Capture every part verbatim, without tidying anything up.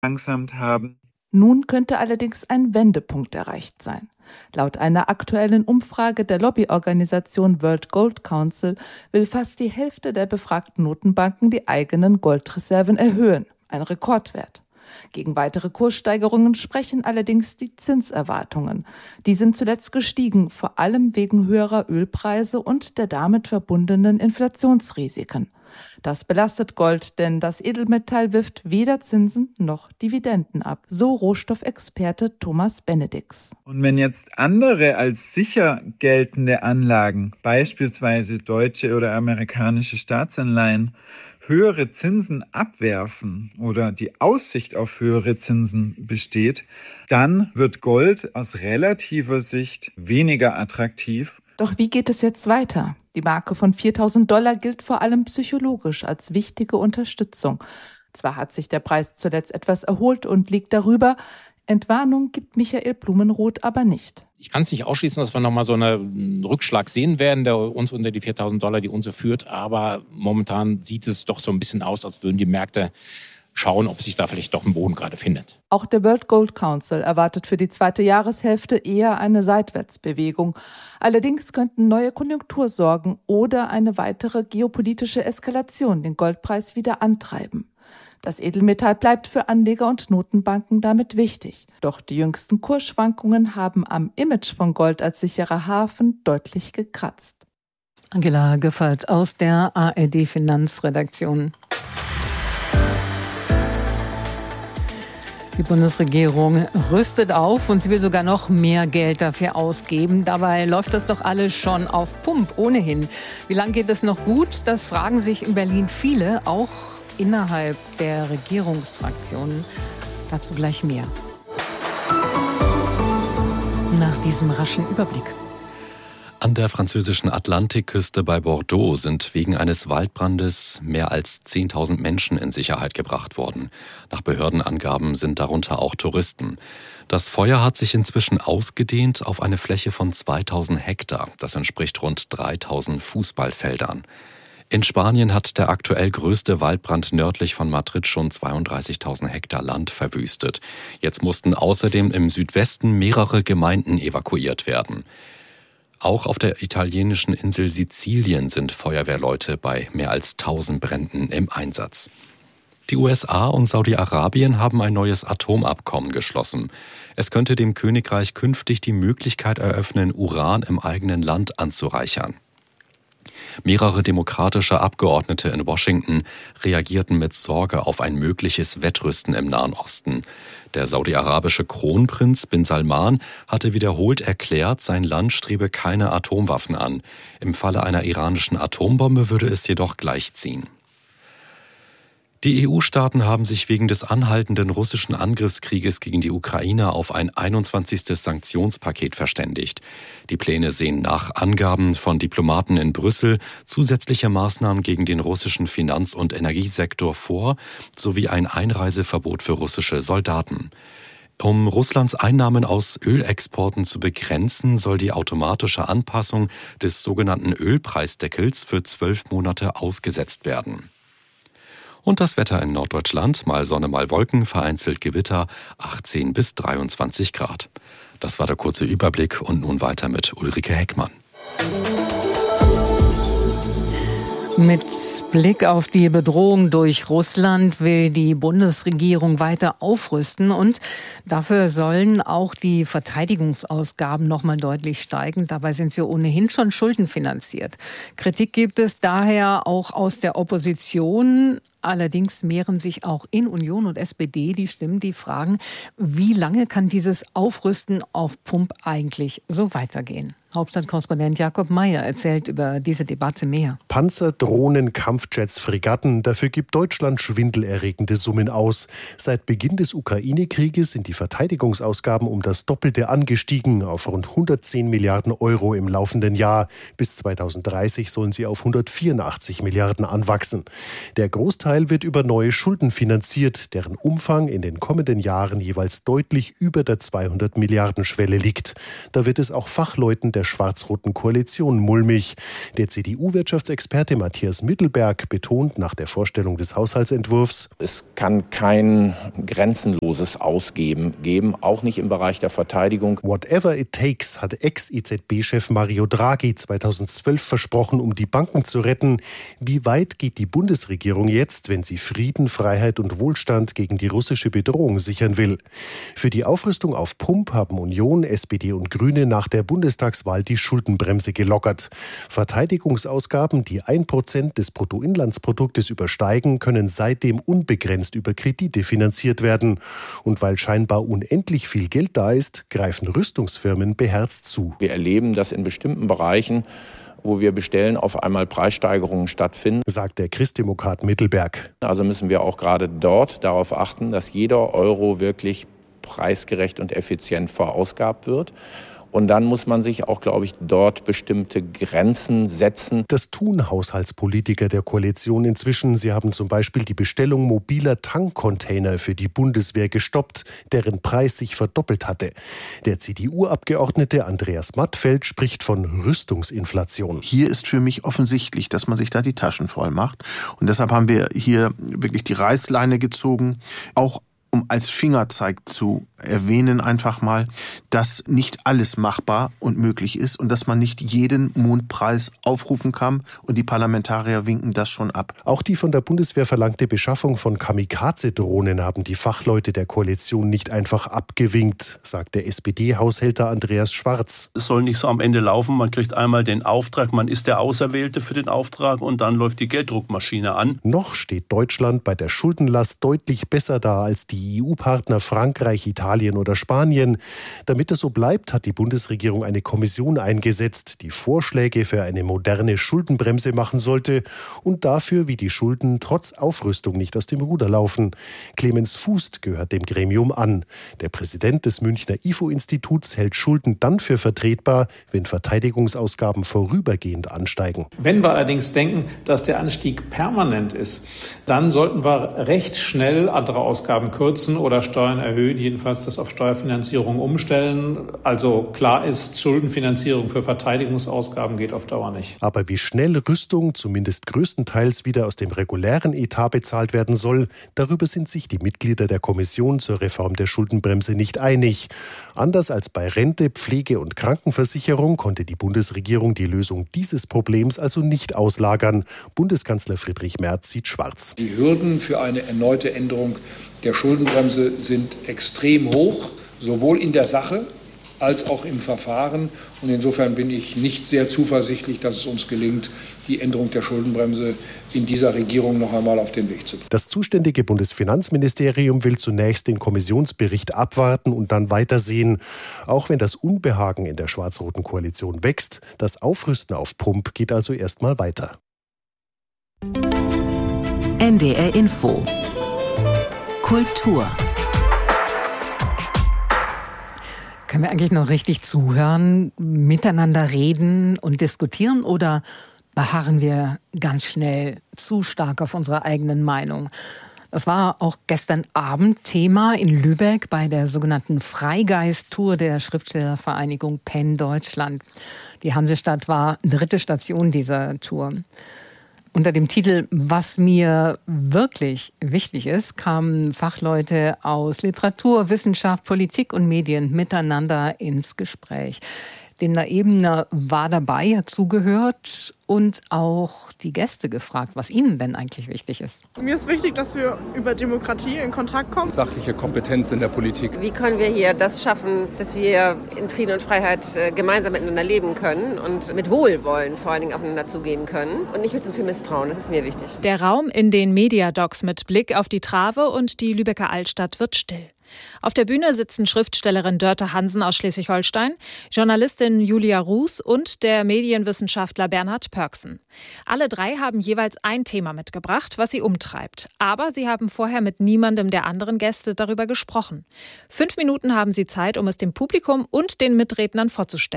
verlangsamt haben. Nun könnte allerdings ein Wendepunkt erreicht sein. Laut einer aktuellen Umfrage der Lobbyorganisation World Gold Council will fast die Hälfte der befragten Notenbanken die eigenen Goldreserven erhöhen, ein Rekordwert. Gegen weitere Kurssteigerungen sprechen allerdings die Zinserwartungen. Die sind zuletzt gestiegen, vor allem wegen höherer Ölpreise und der damit verbundenen Inflationsrisiken. Das belastet Gold, denn das Edelmetall wirft weder Zinsen noch Dividenden ab, so Rohstoffexperte Thomas Benedix. Und wenn jetzt andere als sicher geltende Anlagen, beispielsweise deutsche oder amerikanische Staatsanleihen, höhere Zinsen abwerfen oder die Aussicht auf höhere Zinsen besteht, dann wird Gold aus relativer Sicht weniger attraktiv. Doch wie geht es jetzt weiter? Die Marke von viertausend Dollar gilt vor allem psychologisch als wichtige Unterstützung. Zwar hat sich der Preis zuletzt etwas erholt und liegt darüber, Entwarnung gibt Michael Blumenroth aber nicht. Ich kann es nicht ausschließen, dass wir nochmal so einen Rückschlag sehen werden, der uns unter die viertausend Dollar die Unze führt. Aber momentan sieht es doch so ein bisschen aus, als würden die Märkte schauen, ob sich da vielleicht doch ein Boden gerade findet. Auch der World Gold Council erwartet für die zweite Jahreshälfte eher eine Seitwärtsbewegung. Allerdings könnten neue Konjunktursorgen oder eine weitere geopolitische Eskalation den Goldpreis wieder antreiben. Das Edelmetall bleibt für Anleger und Notenbanken damit wichtig. Doch die jüngsten Kursschwankungen haben am Image von Gold als sicherer Hafen deutlich gekratzt. Angela Göffert aus der A R D Finanzredaktion. Die Bundesregierung rüstet auf und sie will sogar noch mehr Geld dafür ausgeben. Dabei läuft das doch alles schon auf Pump ohnehin. Wie lange geht es noch gut? Das fragen sich in Berlin viele, auch innerhalb der Regierungsfraktionen. Dazu gleich mehr. Nach diesem raschen Überblick. An der französischen Atlantikküste bei Bordeaux sind wegen eines Waldbrandes mehr als zehntausend Menschen in Sicherheit gebracht worden. Nach Behördenangaben sind darunter auch Touristen. Das Feuer hat sich inzwischen ausgedehnt auf eine Fläche von zweitausend Hektar. Das entspricht rund dreitausend Fußballfeldern. In Spanien hat der aktuell größte Waldbrand nördlich von Madrid schon zweiunddreißigtausend Hektar Land verwüstet. Jetzt mussten außerdem im Südwesten mehrere Gemeinden evakuiert werden. Auch auf der italienischen Insel Sizilien sind Feuerwehrleute bei mehr als tausend Bränden im Einsatz. Die U S A und Saudi-Arabien haben ein neues Atomabkommen geschlossen. Es könnte dem Königreich künftig die Möglichkeit eröffnen, Uran im eigenen Land anzureichern. Mehrere demokratische Abgeordnete in Washington reagierten mit Sorge auf ein mögliches Wettrüsten im Nahen Osten. Der saudi-arabische Kronprinz bin Salman hatte wiederholt erklärt, sein Land strebe keine Atomwaffen an. Im Falle einer iranischen Atombombe würde es jedoch gleichziehen. Die E U-Staaten haben sich wegen des anhaltenden russischen Angriffskrieges gegen die Ukraine auf ein einundzwanzigstes Sanktionspaket verständigt. Die Pläne sehen nach Angaben von Diplomaten in Brüssel zusätzliche Maßnahmen gegen den russischen Finanz- und Energiesektor vor, sowie ein Einreiseverbot für russische Soldaten. Um Russlands Einnahmen aus Ölexporten zu begrenzen, soll die automatische Anpassung des sogenannten Ölpreisdeckels für zwölf Monate ausgesetzt werden. Und das Wetter in Norddeutschland, mal Sonne, mal Wolken, vereinzelt Gewitter, achtzehn bis dreiundzwanzig Grad. Das war der kurze Überblick und nun weiter mit Ulrike Heckmann. Mit Blick auf die Bedrohung durch Russland will die Bundesregierung weiter aufrüsten und dafür sollen auch die Verteidigungsausgaben noch mal deutlich steigen. Dabei sind sie ohnehin schon schuldenfinanziert. Kritik gibt es daher auch aus der Opposition. Allerdings mehren sich auch in Union und S P D die Stimmen, die fragen, wie lange kann dieses Aufrüsten auf Pump eigentlich so weitergehen? Hauptstadtkorrespondent Jakob Mayer erzählt über diese Debatte mehr. Panzer, Drohnen, Kampfjets, Fregatten, dafür gibt Deutschland schwindelerregende Summen aus. Seit Beginn des Ukraine-Krieges sind die Verteidigungsausgaben um das Doppelte angestiegen, auf rund hundertzehn Milliarden Euro im laufenden Jahr. Bis zweitausenddreißig sollen sie auf hundertvierundachtzig Milliarden anwachsen. Der Großteil Großteil wird über neue Schulden finanziert, deren Umfang in den kommenden Jahren jeweils deutlich über der zweihundert Milliarden Schwelle liegt. Da wird es auch Fachleuten der schwarz-roten Koalition mulmig. Der C D U-Wirtschaftsexperte Matthias Mittelberg betont nach der Vorstellung des Haushaltsentwurfs: Es kann kein grenzenloses Ausgeben geben, auch nicht im Bereich der Verteidigung. Whatever it takes, hat Ex-E Z B-Chef Mario Draghi zweitausendzwölf versprochen, um die Banken zu retten. Wie weit geht die Bundesregierung jetzt, wenn sie Frieden, Freiheit und Wohlstand gegen die russische Bedrohung sichern will? Für die Aufrüstung auf Pump haben Union, S P D und Grüne nach der Bundestagswahl die Schuldenbremse gelockert. Verteidigungsausgaben, die ein Prozent des Bruttoinlandsproduktes übersteigen, können seitdem unbegrenzt über Kredite finanziert werden. Und weil scheinbar unendlich viel Geld da ist, greifen Rüstungsfirmen beherzt zu. Wir erleben, dass in bestimmten Bereichen, wo wir bestellen, auf einmal Preissteigerungen stattfinden, sagt der Christdemokrat Mittelberg. Also müssen wir auch gerade dort darauf achten, dass jeder Euro wirklich preisgerecht und effizient verausgabt wird. Und dann muss man sich auch, glaube ich, dort bestimmte Grenzen setzen. Das tun Haushaltspolitiker der Koalition inzwischen. Sie haben zum Beispiel die Bestellung mobiler Tankcontainer für die Bundeswehr gestoppt, deren Preis sich verdoppelt hatte. Der C D U-Abgeordnete Andreas Mattfeld spricht von Rüstungsinflation. Hier ist für mich offensichtlich, dass man sich da die Taschen voll macht. Und deshalb haben wir hier wirklich die Reißleine gezogen, auch um als Fingerzeig zu erwähnen einfach mal, dass nicht alles machbar und möglich ist und dass man nicht jeden Mondpreis aufrufen kann, und die Parlamentarier winken das schon ab. Auch die von der Bundeswehr verlangte Beschaffung von Kamikaze-Drohnen haben die Fachleute der Koalition nicht einfach abgewinkt, sagt der S P D-Haushälter Andreas Schwarz. Es soll nicht so am Ende laufen, man kriegt einmal den Auftrag, man ist der Auserwählte für den Auftrag und dann läuft die Gelddruckmaschine an. Noch steht Deutschland bei der Schuldenlast deutlich besser da als die E U-Partner Frankreich, Italien oder Spanien. Damit es so bleibt, hat die Bundesregierung eine Kommission eingesetzt, die Vorschläge für eine moderne Schuldenbremse machen sollte und dafür, wie die Schulden trotz Aufrüstung nicht aus dem Ruder laufen. Clemens Fußt gehört dem Gremium an. Der Präsident des Münchner I F O-Instituts hält Schulden dann für vertretbar, wenn Verteidigungsausgaben vorübergehend ansteigen. Wenn wir allerdings denken, dass der Anstieg permanent ist, dann sollten wir recht schnell andere Ausgaben kürzen oder Steuern erhöhen, jedenfalls das auf Steuerfinanzierung umstellen. Also klar ist, Schuldenfinanzierung für Verteidigungsausgaben geht auf Dauer nicht. Aber wie schnell Rüstung zumindest größtenteils wieder aus dem regulären Etat bezahlt werden soll, darüber sind sich die Mitglieder der Kommission zur Reform der Schuldenbremse nicht einig. Anders als bei Rente, Pflege und Krankenversicherung konnte die Bundesregierung die Lösung dieses Problems also nicht auslagern. Bundeskanzler Friedrich Merz sieht schwarz. Die Hürden für eine erneute Änderung der Schuldenbremse sind extrem hoch, sowohl in der Sache als auch im Verfahren. Und insofern bin ich nicht sehr zuversichtlich, dass es uns gelingt, die Änderung der Schuldenbremse in dieser Regierung noch einmal auf den Weg zu bringen. Das zuständige Bundesfinanzministerium will zunächst den Kommissionsbericht abwarten und dann weitersehen. Auch wenn das Unbehagen in der schwarz-roten Koalition wächst, das Aufrüsten auf Pump geht also erstmal weiter. N D R Info Kultur. Können wir eigentlich noch richtig zuhören, miteinander reden und diskutieren, oder beharren wir ganz schnell zu stark auf unserer eigenen Meinung? Das war auch gestern Abend Thema in Lübeck bei der sogenannten Freigeist-Tour der Schriftstellervereinigung PEN Deutschland. Die Hansestadt war dritte Station dieser Tour. Unter dem Titel "Was mir wirklich wichtig ist" kamen Fachleute aus Literatur, Wissenschaft, Politik und Medien miteinander ins Gespräch. Lena Ebner war dabei, hat zugehört und auch die Gäste gefragt, was ihnen denn eigentlich wichtig ist. Mir ist wichtig, dass wir über Demokratie in Kontakt kommen. Sachliche Kompetenz in der Politik. Wie können wir hier das schaffen, dass wir in Frieden und Freiheit gemeinsam miteinander leben können und mit Wohlwollen vor allen Dingen aufeinander zugehen können und nicht mit so viel Misstrauen. Das ist mir wichtig. Der Raum in den Mediadocs mit Blick auf die Trave und die Lübecker Altstadt wird still. Auf der Bühne sitzen Schriftstellerin Dörte Hansen aus Schleswig-Holstein, Journalistin Julia Ruß und der Medienwissenschaftler Bernhard Pörksen. Alle drei haben jeweils ein Thema mitgebracht, was sie umtreibt. Aber sie haben vorher mit niemandem der anderen Gäste darüber gesprochen. Fünf Minuten haben sie Zeit, um es dem Publikum und den Mitrednern vorzustellen.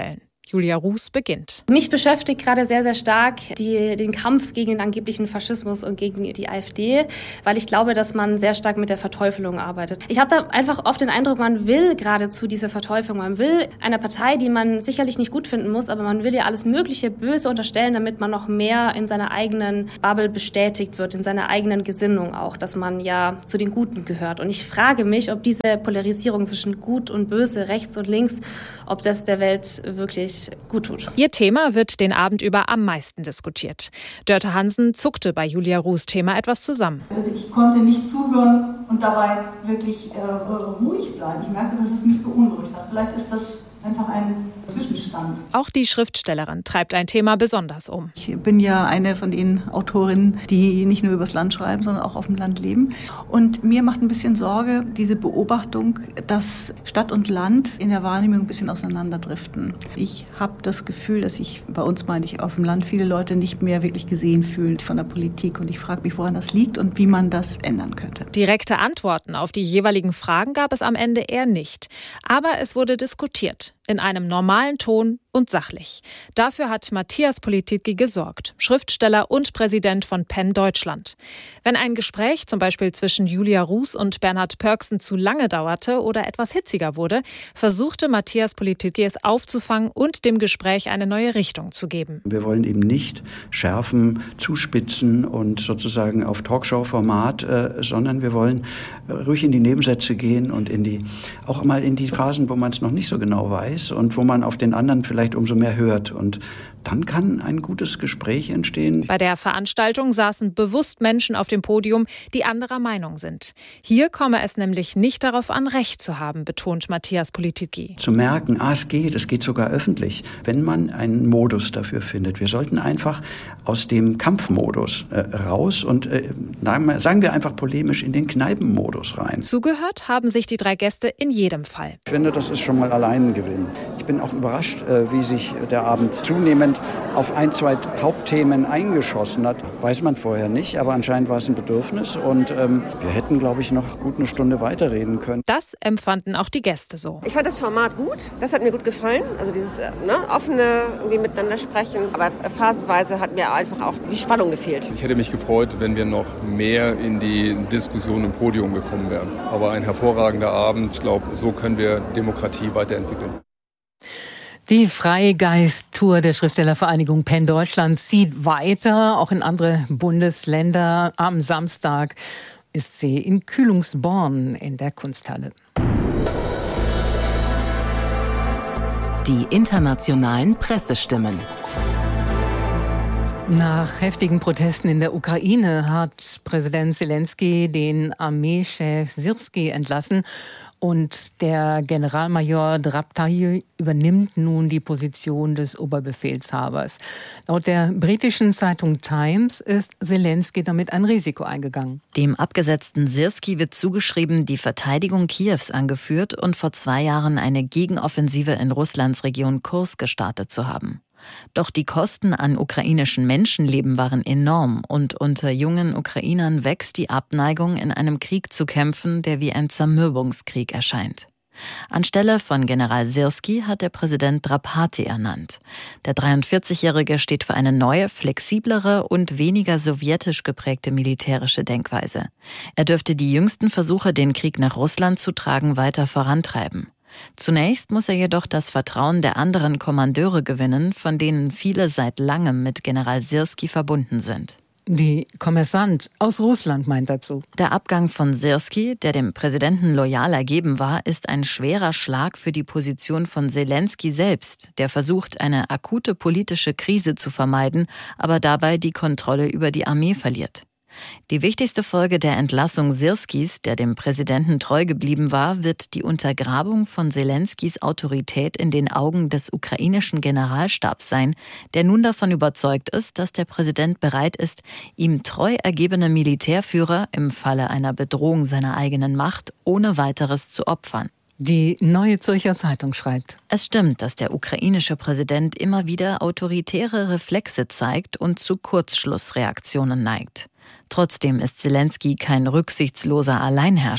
Julia Ruß beginnt. Mich beschäftigt gerade sehr, sehr stark die, den Kampf gegen den angeblichen Faschismus und gegen die AfD, weil ich glaube, dass man sehr stark mit der Verteufelung arbeitet. Ich habe da einfach oft den Eindruck, man will geradezu diese Verteuflung. Man will einer Partei, die man sicherlich nicht gut finden muss, aber man will ihr alles mögliche Böse unterstellen, damit man noch mehr in seiner eigenen Bubble bestätigt wird, in seiner eigenen Gesinnung auch, dass man ja zu den Guten gehört. Und ich frage mich, ob diese Polarisierung zwischen Gut und Böse, rechts und links, ob das der Welt wirklich gut tut. Ihr Thema wird den Abend über am meisten diskutiert. Dörte Hansen zuckte bei Julia Ruß' Thema etwas zusammen. Also ich konnte nicht zuhören und dabei wirklich äh, ruhig bleiben. Ich merke, dass es mich beunruhigt hat. Vielleicht ist das einfach ein Zwischenstand. Auch die Schriftstellerin treibt ein Thema besonders um. Ich bin ja eine von den Autorinnen, die nicht nur übers Land schreiben, sondern auch auf dem Land leben. Und mir macht ein bisschen Sorge diese Beobachtung, dass Stadt und Land in der Wahrnehmung ein bisschen auseinanderdriften. Ich habe das Gefühl, dass sich bei uns, meine ich, auf dem Land viele Leute nicht mehr wirklich gesehen fühlen von der Politik. Und ich frage mich, woran das liegt und wie man das ändern könnte. Direkte Antworten auf die jeweiligen Fragen gab es am Ende eher nicht. Aber es wurde diskutiert. In einem normalen Ton und sachlich. Dafür hat Matthias Politiki gesorgt, Schriftsteller und Präsident von Penn Deutschland. Wenn ein Gespräch zum Beispiel zwischen Julia Ruß und Bernhard Pörksen zu lange dauerte oder etwas hitziger wurde, versuchte Matthias Politiki es aufzufangen und dem Gespräch eine neue Richtung zu geben. Wir wollen eben nicht schärfen, zuspitzen und sozusagen auf Talkshow-Format, äh, sondern wir wollen ruhig in die Nebensätze gehen und in die, auch mal in die Phasen, wo man es noch nicht so genau weiß und wo man auf den anderen vielleicht umso mehr hört. Und dann kann ein gutes Gespräch entstehen. Bei der Veranstaltung saßen bewusst Menschen auf dem Podium, die anderer Meinung sind. Hier komme es nämlich nicht darauf an, Recht zu haben, betont Matthias Politiki. Zu merken, ah, es geht, es geht sogar öffentlich, wenn man einen Modus dafür findet. Wir sollten einfach aus dem Kampfmodus äh, raus und äh, sagen wir einfach polemisch in den Kneipenmodus rein. Zugehört haben sich die drei Gäste in jedem Fall. Ich finde, das ist schon mal allein ein Gewinn. Ich bin auch überrascht, äh, wie sich der Abend zunehmend auf ein, zwei Hauptthemen eingeschossen hat. Weiß man vorher nicht, aber anscheinend war es ein Bedürfnis und ähm, wir hätten, glaube ich, noch gut eine Stunde weiterreden können. Das empfanden auch die Gäste so. Ich fand das Format gut, das hat mir gut gefallen, also dieses ne, offene irgendwie miteinander sprechen, aber phasenweise hat mir einfach auch die Spannung gefehlt. Ich hätte mich gefreut, wenn wir noch mehr in die Diskussion im Podium gekommen wären. Aber ein hervorragender Abend, ich glaube, so können wir Demokratie weiterentwickeln. Die Freigeist-Tour der Schriftstellervereinigung Penn Deutschland zieht weiter, auch in andere Bundesländer. Am Samstag ist sie in Kühlungsborn in der Kunsthalle. Die internationalen Pressestimmen. Nach heftigen Protesten in der Ukraine hat Präsident Zelensky den Armeechef Syrski entlassen und der Generalmajor Draptai übernimmt nun die Position des Oberbefehlshabers. Laut der britischen Zeitung Times ist Zelensky damit ein Risiko eingegangen. Dem abgesetzten Syrski wird zugeschrieben, die Verteidigung Kiews angeführt und vor zwei Jahren eine Gegenoffensive in Russlands Region Kursk gestartet zu haben. Doch die Kosten an ukrainischen Menschenleben waren enorm und unter jungen Ukrainern wächst die Abneigung, in einem Krieg zu kämpfen, der wie ein Zermürbungskrieg erscheint. Anstelle von General Syrski hat der Präsident Drapati ernannt. Der dreiundvierzigjährige steht für eine neue, flexiblere und weniger sowjetisch geprägte militärische Denkweise. Er dürfte die jüngsten Versuche, den Krieg nach Russland zu tragen, weiter vorantreiben. Zunächst muss er jedoch das Vertrauen der anderen Kommandeure gewinnen, von denen viele seit langem mit General Syrski verbunden sind. Die Kommersant aus Russland meint dazu. Der Abgang von Syrski, der dem Präsidenten loyal ergeben war, ist ein schwerer Schlag für die Position von Zelensky selbst, der versucht, eine akute politische Krise zu vermeiden, aber dabei die Kontrolle über die Armee verliert. Die wichtigste Folge der Entlassung Syrskis, der dem Präsidenten treu geblieben war, wird die Untergrabung von Zelenskys Autorität in den Augen des ukrainischen Generalstabs sein, der nun davon überzeugt ist, dass der Präsident bereit ist, ihm treu ergebene Militärführer im Falle einer Bedrohung seiner eigenen Macht ohne weiteres zu opfern. Die Neue Zürcher Zeitung schreibt: Es stimmt, dass der ukrainische Präsident immer wieder autoritäre Reflexe zeigt und zu Kurzschlussreaktionen neigt. Trotzdem ist Zelensky kein rücksichtsloser Alleinherrscher.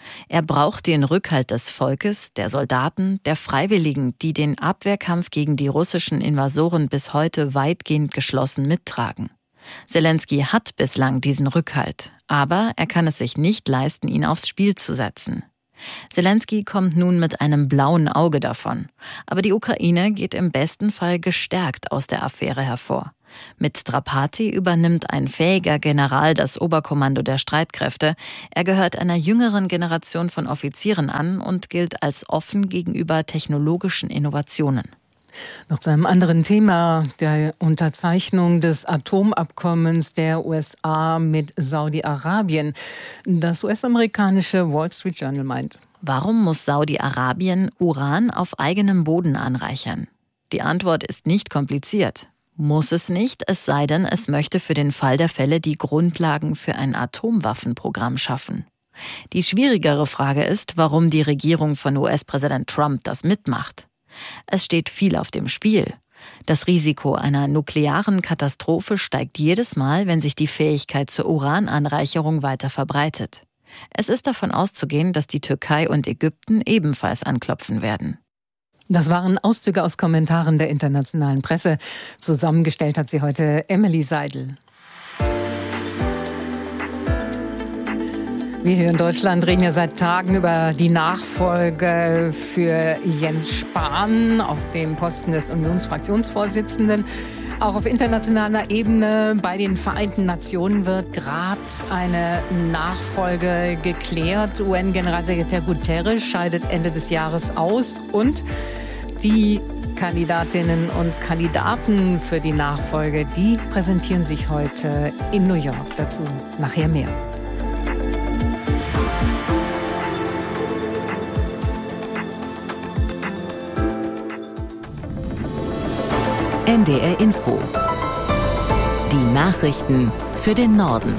Er braucht den Rückhalt des Volkes, der Soldaten, der Freiwilligen, die den Abwehrkampf gegen die russischen Invasoren bis heute weitgehend geschlossen mittragen. Selensky hat bislang diesen Rückhalt, aber er kann es sich nicht leisten, ihn aufs Spiel zu setzen. Selensky kommt nun mit einem blauen Auge davon. Aber die Ukraine geht im besten Fall gestärkt aus der Affäre hervor. Mit Strapati übernimmt ein fähiger General das Oberkommando der Streitkräfte. Er gehört einer jüngeren Generation von Offizieren an und gilt als offen gegenüber technologischen Innovationen. Noch zu einem anderen Thema, der Unterzeichnung des Atomabkommens der U S A mit Saudi-Arabien. Das U S-amerikanische Wall Street Journal meint: Warum muss Saudi-Arabien Uran auf eigenem Boden anreichern? Die Antwort ist nicht kompliziert. Muss es nicht, es sei denn, es möchte für den Fall der Fälle die Grundlagen für ein Atomwaffenprogramm schaffen. Die schwierigere Frage ist, warum die Regierung von U S-Präsident Trump das mitmacht. Es steht viel auf dem Spiel. Das Risiko einer nuklearen Katastrophe steigt jedes Mal, wenn sich die Fähigkeit zur Urananreicherung weiter verbreitet. Es ist davon auszugehen, dass die Türkei und Ägypten ebenfalls anklopfen werden. Das waren Auszüge aus Kommentaren der internationalen Presse. Zusammengestellt hat sie heute Emily Seidel. Wir hier in Deutschland reden ja seit Tagen über die Nachfolge für Jens Spahn auf dem Posten des Unionsfraktionsvorsitzenden. Auch auf internationaler Ebene bei den Vereinten Nationen wird gerade eine Nachfolge geklärt. U N-Generalsekretär Guterres scheidet Ende des Jahres aus und die Kandidatinnen und Kandidaten für die Nachfolge, die präsentieren sich heute in New York. Dazu nachher mehr. N D R Info. Die Nachrichten für den Norden.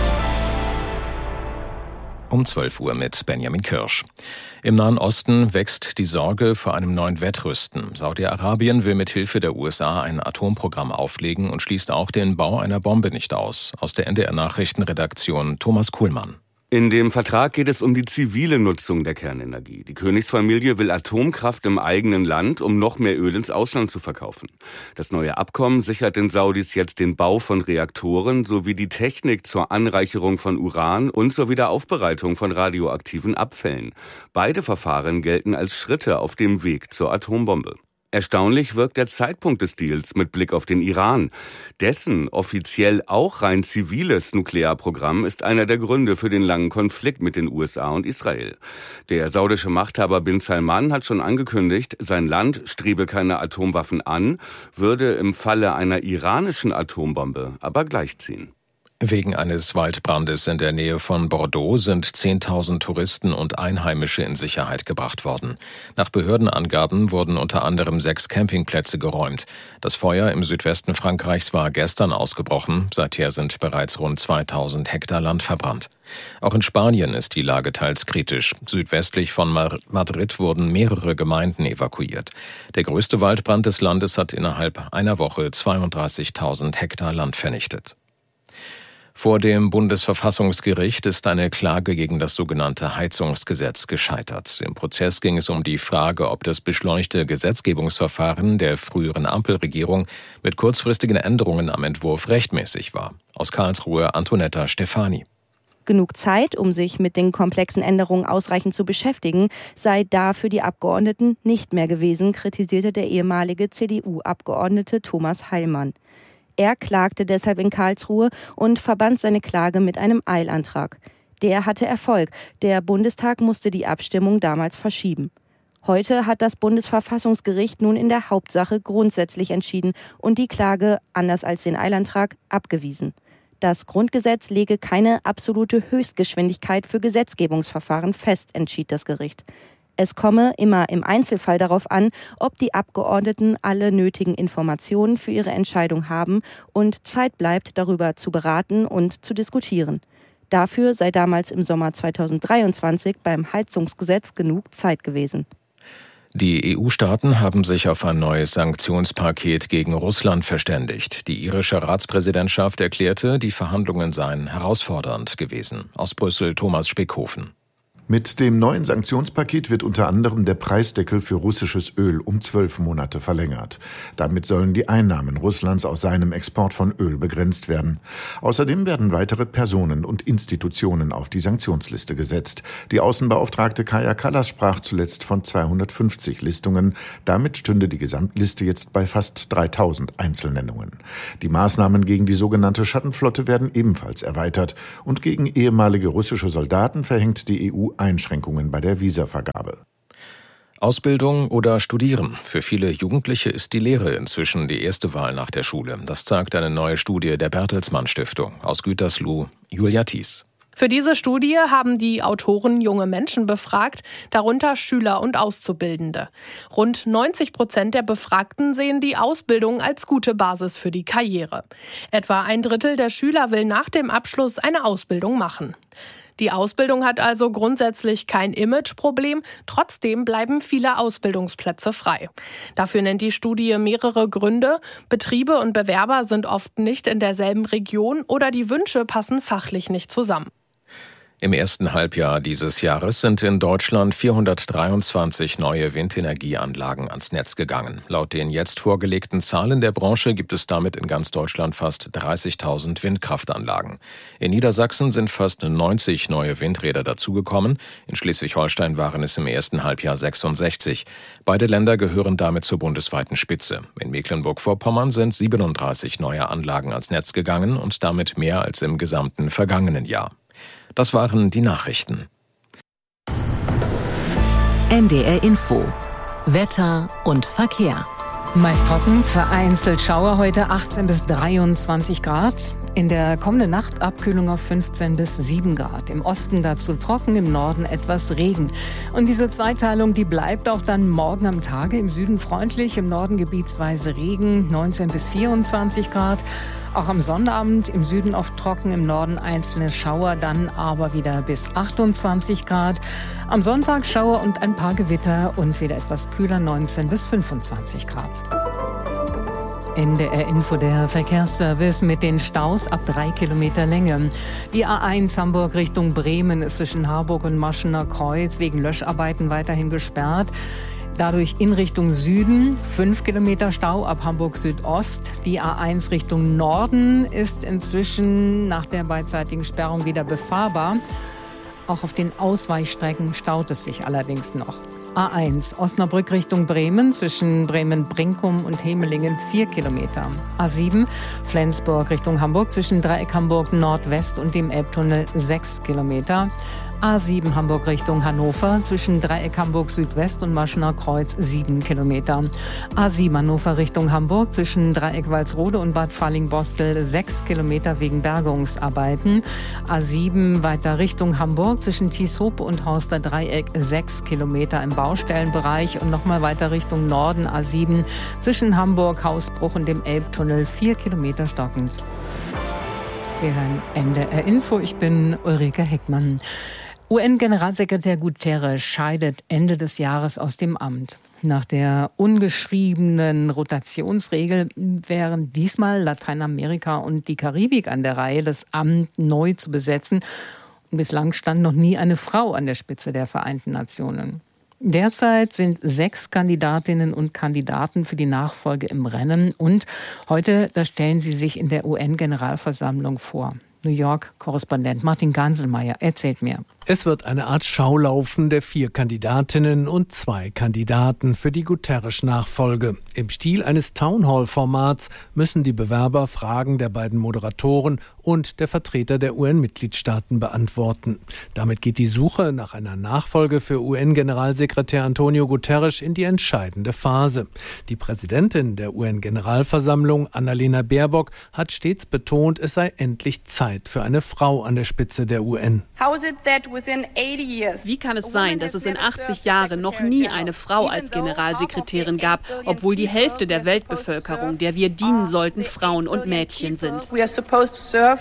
Um zwölf Uhr mit Benjamin Kirsch. Im Nahen Osten wächst die Sorge vor einem neuen Wettrüsten. Saudi-Arabien will mit Hilfe der U S A ein Atomprogramm auflegen und schließt auch den Bau einer Bombe nicht aus. Aus der N D R-Nachrichtenredaktion Thomas Kuhlmann. In dem Vertrag geht es um die zivile Nutzung der Kernenergie. Die Königsfamilie will Atomkraft im eigenen Land, um noch mehr Öl ins Ausland zu verkaufen. Das neue Abkommen sichert den Saudis jetzt den Bau von Reaktoren sowie die Technik zur Anreicherung von Uran und zur Wiederaufbereitung von radioaktiven Abfällen. Beide Verfahren gelten als Schritte auf dem Weg zur Atombombe. Erstaunlich wirkt der Zeitpunkt des Deals mit Blick auf den Iran. Dessen offiziell auch rein ziviles Nuklearprogramm ist einer der Gründe für den langen Konflikt mit den U S A und Israel. Der saudische Machthaber Bin Salman hat schon angekündigt, sein Land strebe keine Atomwaffen an, würde im Falle einer iranischen Atombombe aber gleichziehen. Wegen eines Waldbrandes in der Nähe von Bordeaux sind zehntausend Touristen und Einheimische in Sicherheit gebracht worden. Nach Behördenangaben wurden unter anderem sechs Campingplätze geräumt. Das Feuer im Südwesten Frankreichs war gestern ausgebrochen. Seither sind bereits rund zweitausend Hektar Land verbrannt. Auch in Spanien ist die Lage teils kritisch. Südwestlich von Madrid wurden mehrere Gemeinden evakuiert. Der größte Waldbrand des Landes hat innerhalb einer Woche zweiunddreißigtausend Hektar Land vernichtet. Vor dem Bundesverfassungsgericht ist eine Klage gegen das sogenannte Heizungsgesetz gescheitert. Im Prozess ging es um die Frage, ob das beschleunigte Gesetzgebungsverfahren der früheren Ampelregierung mit kurzfristigen Änderungen am Entwurf rechtmäßig war. Aus Karlsruhe Antonetta Stefani. Genug Zeit, um sich mit den komplexen Änderungen ausreichend zu beschäftigen, sei da für die Abgeordneten nicht mehr gewesen, kritisierte der ehemalige C D U-Abgeordnete Thomas Heilmann. Er klagte deshalb in Karlsruhe und verband seine Klage mit einem Eilantrag. Der hatte Erfolg. Der Bundestag musste die Abstimmung damals verschieben. Heute hat das Bundesverfassungsgericht nun in der Hauptsache grundsätzlich entschieden und die Klage, anders als den Eilantrag, abgewiesen. Das Grundgesetz lege keine absolute Höchstgeschwindigkeit für Gesetzgebungsverfahren fest, entschied das Gericht. Es komme immer im Einzelfall darauf an, ob die Abgeordneten alle nötigen Informationen für ihre Entscheidung haben und Zeit bleibt, darüber zu beraten und zu diskutieren. Dafür sei damals im Sommer zweitausenddreiundzwanzig beim Heizungsgesetz genug Zeit gewesen. Die E U-Staaten haben sich auf ein neues Sanktionspaket gegen Russland verständigt. Die irische Ratspräsidentschaft erklärte, die Verhandlungen seien herausfordernd gewesen. Aus Brüssel Thomas Speckhofen. Mit dem neuen Sanktionspaket wird unter anderem der Preisdeckel für russisches Öl um zwölf Monate verlängert. Damit sollen die Einnahmen Russlands aus seinem Export von Öl begrenzt werden. Außerdem werden weitere Personen und Institutionen auf die Sanktionsliste gesetzt. Die Außenbeauftragte Kaja Kallas sprach zuletzt von zweihundertfünfzig Listungen. Damit stünde die Gesamtliste jetzt bei fast dreitausend Einzelnennungen. Die Maßnahmen gegen die sogenannte Schattenflotte werden ebenfalls erweitert. Und gegen ehemalige russische Soldaten verhängt die E U Einschränkungen bei der Visavergabe. Ausbildung oder Studieren. Für viele Jugendliche ist die Lehre inzwischen die erste Wahl nach der Schule. Das zeigt eine neue Studie der Bertelsmann Stiftung. Aus Gütersloh, Julia Thies. Für diese Studie haben die Autoren junge Menschen befragt, darunter Schüler und Auszubildende. Rund neunzig Prozent der Befragten sehen die Ausbildung als gute Basis für die Karriere. Etwa ein Drittel der Schüler will nach dem Abschluss eine Ausbildung machen. Die Ausbildung hat also grundsätzlich kein Imageproblem, trotzdem bleiben viele Ausbildungsplätze frei. Dafür nennt die Studie mehrere Gründe. Betriebe und Bewerber sind oft nicht in derselben Region oder die Wünsche passen fachlich nicht zusammen. Im ersten Halbjahr dieses Jahres sind in Deutschland vierhundertdreiundzwanzig neue Windenergieanlagen ans Netz gegangen. Laut den jetzt vorgelegten Zahlen der Branche gibt es damit in ganz Deutschland fast dreißigtausend Windkraftanlagen. In Niedersachsen sind fast neunzig neue Windräder dazugekommen. In Schleswig-Holstein waren es im ersten Halbjahr sechsundsechzig. Beide Länder gehören damit zur bundesweiten Spitze. In Mecklenburg-Vorpommern sind siebenunddreißig neue Anlagen ans Netz gegangen und damit mehr als im gesamten vergangenen Jahr. Das waren die Nachrichten. N D R Info. Wetter und Verkehr. Meist trocken, vereinzelt Schauer, heute achtzehn bis dreiundzwanzig Grad. In der kommenden Nacht Abkühlung auf fünfzehn bis sieben Grad. Im Osten dazu trocken, im Norden etwas Regen. Und diese Zweiteilung, die bleibt auch dann morgen am Tage. Im Süden freundlich, im Norden gebietsweise Regen, neunzehn bis vierundzwanzig Grad. Auch am Sonnabend im Süden oft trocken, im Norden einzelne Schauer, dann aber wieder bis achtundzwanzig Grad. Am Sonntag Schauer und ein paar Gewitter und wieder etwas kühler, neunzehn bis fünfundzwanzig Grad. N D R Info, der Verkehrsservice mit den Staus ab drei Kilometer Länge. Die A eins Hamburg Richtung Bremen ist zwischen Harburg und Maschener Kreuz wegen Löscharbeiten weiterhin gesperrt. Dadurch in Richtung Süden fünf Kilometer Stau ab Hamburg Südost. Die A eins Richtung Norden ist inzwischen nach der beidseitigen Sperrung wieder befahrbar. Auch auf den Ausweichstrecken staut es sich allerdings noch. A eins Osnabrück Richtung Bremen zwischen Bremen-Brinkum und Hemelingen vier Kilometer. A sieben Flensburg Richtung Hamburg zwischen Dreieck Hamburg Nordwest und dem Elbtunnel sechs Kilometer. A sieben Hamburg Richtung Hannover zwischen Dreieck Hamburg Südwest und Maschener Kreuz sieben Kilometer. A sieben Hannover Richtung Hamburg zwischen Dreieck Walsrode und Bad Fallingbostel sechs Kilometer wegen Bergungsarbeiten. A sieben weiter Richtung Hamburg zwischen Tieshope und Horster Dreieck sechs Kilometer im Baustellenbereich und nochmal weiter Richtung Norden A sieben zwischen Hamburg Hausbruch und dem Elbtunnel vier Kilometer stockend. Sie hören N D R Info, ich bin Ulrike Heckmann. U N-Generalsekretär Guterres scheidet Ende des Jahres aus dem Amt. Nach der ungeschriebenen Rotationsregel wären diesmal Lateinamerika und die Karibik an der Reihe, das Amt neu zu besetzen. Und bislang stand noch nie eine Frau an der Spitze der Vereinten Nationen. Derzeit sind sechs Kandidatinnen und Kandidaten für die Nachfolge im Rennen. Und heute, da stellen sie sich in der U N-Generalversammlung vor. New York-Korrespondent Martin Ganselmeier erzählt mir. Es wird eine Art Schaulaufen der vier Kandidatinnen und zwei Kandidaten für die Guterres-Nachfolge. Im Stil eines Townhall-Formats müssen die Bewerber Fragen der beiden Moderatoren und der Vertreter der U N-Mitgliedstaaten beantworten. Damit geht die Suche nach einer Nachfolge für U N-Generalsekretär Antonio Guterres in die entscheidende Phase. Die Präsidentin der U N-Generalversammlung, Annalena Baerbock, hat stets betont, es sei endlich Zeit für eine Frau an der Spitze der U N. Wie kann es sein, dass es in achtzig Jahren noch nie eine Frau als Generalsekretärin gab, obwohl die Hälfte der Weltbevölkerung, der wir dienen sollten, Frauen und Mädchen sind?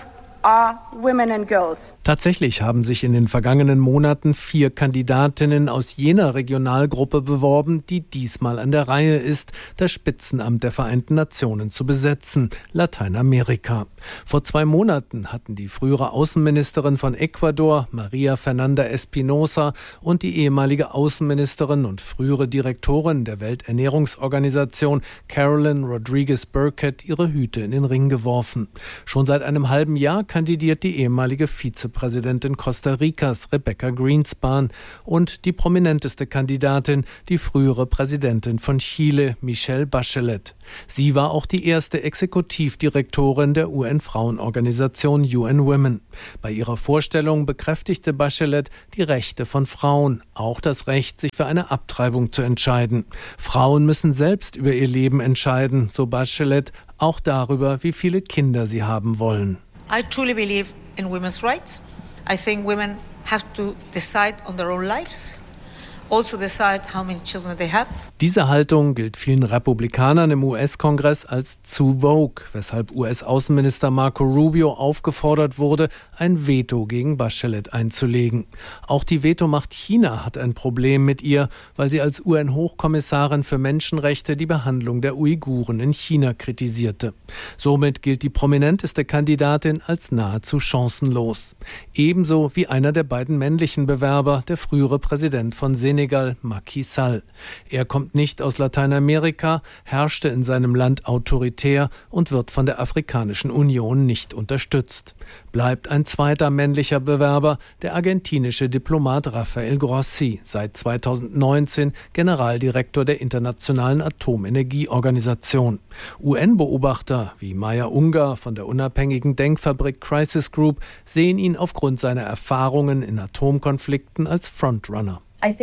are women and girls. Tatsächlich haben sich in den vergangenen Monaten vier Kandidatinnen aus jener Regionalgruppe beworben, die diesmal an der Reihe ist, das Spitzenamt der Vereinten Nationen zu besetzen, Lateinamerika. Vor zwei Monaten hatten die frühere Außenministerin von Ecuador, Maria Fernanda Espinosa, und die ehemalige Außenministerin und frühere Direktorin der Welternährungsorganisation, Carolyn Rodriguez Burkett, ihre Hüte in den Ring geworfen. Schon seit einem halben Jahr kandidiert die ehemalige Vizepräsidentin Costa Ricas, Rebecca Greenspan, und die prominenteste Kandidatin, die frühere Präsidentin von Chile, Michelle Bachelet. Sie war auch die erste Exekutivdirektorin der U N-Frauenorganisation U N Women. Bei ihrer Vorstellung bekräftigte Bachelet die Rechte von Frauen, auch das Recht, sich für eine Abtreibung zu entscheiden. Frauen müssen selbst über ihr Leben entscheiden, so Bachelet, auch darüber, wie viele Kinder sie haben wollen. I truly believe in women's rights. I think women have to decide on their own lives. Also decide how many children they have. Diese Haltung gilt vielen Republikanern im U S-Kongress als zu vogue, weshalb U S-Außenminister Marco Rubio aufgefordert wurde, ein Veto gegen Bachelet einzulegen. Auch die Vetomacht China hat ein Problem mit ihr, weil sie als U N-Hochkommissarin für Menschenrechte die Behandlung der Uiguren in China kritisierte. Somit gilt die prominenteste Kandidatin als nahezu chancenlos. Ebenso wie einer der beiden männlichen Bewerber, der frühere Präsident von Senegal, Macky Sall. Er kommt nicht aus Lateinamerika, herrschte in seinem Land autoritär und wird von der Afrikanischen Union nicht unterstützt. Bleibt ein zweiter männlicher Bewerber, der argentinische Diplomat Rafael Grossi, seit zweitausendneunzehn Generaldirektor der Internationalen Atomenergieorganisation. U N-Beobachter wie Maya Ungar von der unabhängigen Denkfabrik Crisis Group sehen ihn aufgrund seiner Erfahrungen in Atomkonflikten als Frontrunner.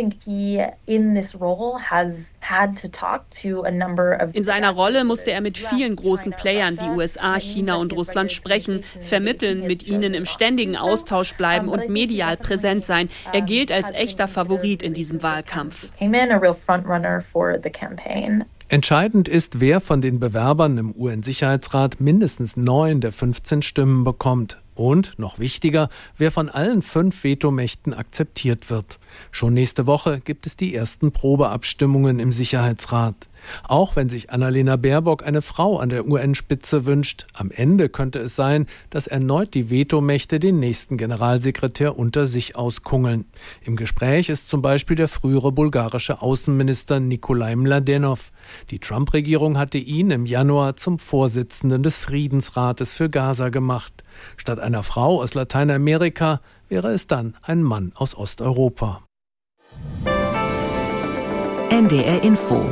In seiner Rolle musste er mit vielen großen Playern wie U S A, China und Russland sprechen, vermitteln, mit ihnen im ständigen Austausch bleiben und medial präsent sein. Er gilt als echter Favorit in diesem Wahlkampf. Entscheidend ist, wer von den Bewerbern im U N-Sicherheitsrat mindestens neun der fünfzehn Stimmen bekommt. Und, noch wichtiger, wer von allen fünf Vetomächten akzeptiert wird. Schon nächste Woche gibt es die ersten Probeabstimmungen im Sicherheitsrat. Auch wenn sich Annalena Baerbock eine Frau an der U N-Spitze wünscht, am Ende könnte es sein, dass erneut die Vetomächte den nächsten Generalsekretär unter sich auskungeln. Im Gespräch ist zum Beispiel der frühere bulgarische Außenminister Nikolai Mladenov. Die Trump-Regierung hatte ihn im Januar zum Vorsitzenden des Friedensrates für Gaza gemacht. Statt einer Frau aus Lateinamerika wäre es dann ein Mann aus Osteuropa. N D R Info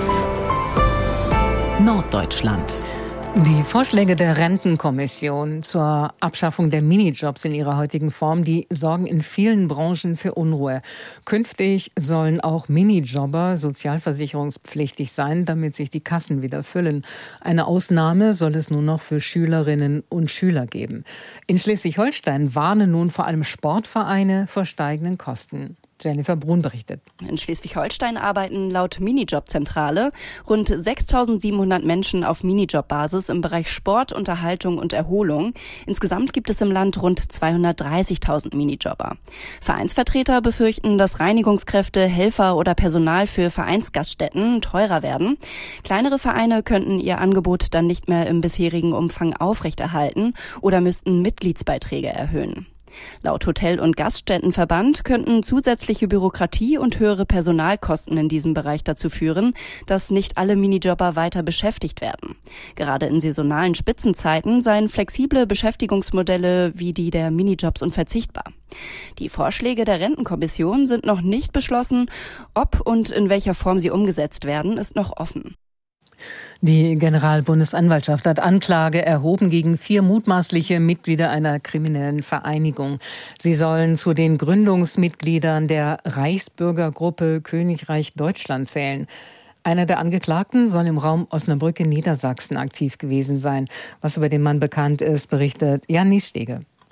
Norddeutschland. Die Vorschläge der Rentenkommission zur Abschaffung der Minijobs in ihrer heutigen Form, die sorgen in vielen Branchen für Unruhe. Künftig sollen auch Minijobber sozialversicherungspflichtig sein, damit sich die Kassen wieder füllen. Eine Ausnahme soll es nur noch für Schülerinnen und Schüler geben. In Schleswig-Holstein warnen nun vor allem Sportvereine vor steigenden Kosten. Jennifer Brun berichtet. In Schleswig-Holstein arbeiten laut Minijobzentrale rund sechstausendsiebenhundert Menschen auf Minijobbasis im Bereich Sport, Unterhaltung und Erholung. Insgesamt gibt es im Land rund zweihundertdreißigtausend Minijobber. Vereinsvertreter befürchten, dass Reinigungskräfte, Helfer oder Personal für Vereinsgaststätten teurer werden. Kleinere Vereine könnten ihr Angebot dann nicht mehr im bisherigen Umfang aufrechterhalten oder müssten Mitgliedsbeiträge erhöhen. Laut Hotel- und Gaststättenverband könnten zusätzliche Bürokratie und höhere Personalkosten in diesem Bereich dazu führen, dass nicht alle Minijobber weiter beschäftigt werden. Gerade in saisonalen Spitzenzeiten seien flexible Beschäftigungsmodelle wie die der Minijobs unverzichtbar. Die Vorschläge der Rentenkommission sind noch nicht beschlossen. Ob und in welcher Form sie umgesetzt werden, ist noch offen. Die Generalbundesanwaltschaft hat Anklage erhoben gegen vier mutmaßliche Mitglieder einer kriminellen Vereinigung. Sie sollen zu den Gründungsmitgliedern der Reichsbürgergruppe Königreich Deutschland zählen. Einer der Angeklagten soll im Raum Osnabrück in Niedersachsen aktiv gewesen sein. Was über den Mann bekannt ist, berichtet Jan Niesstege.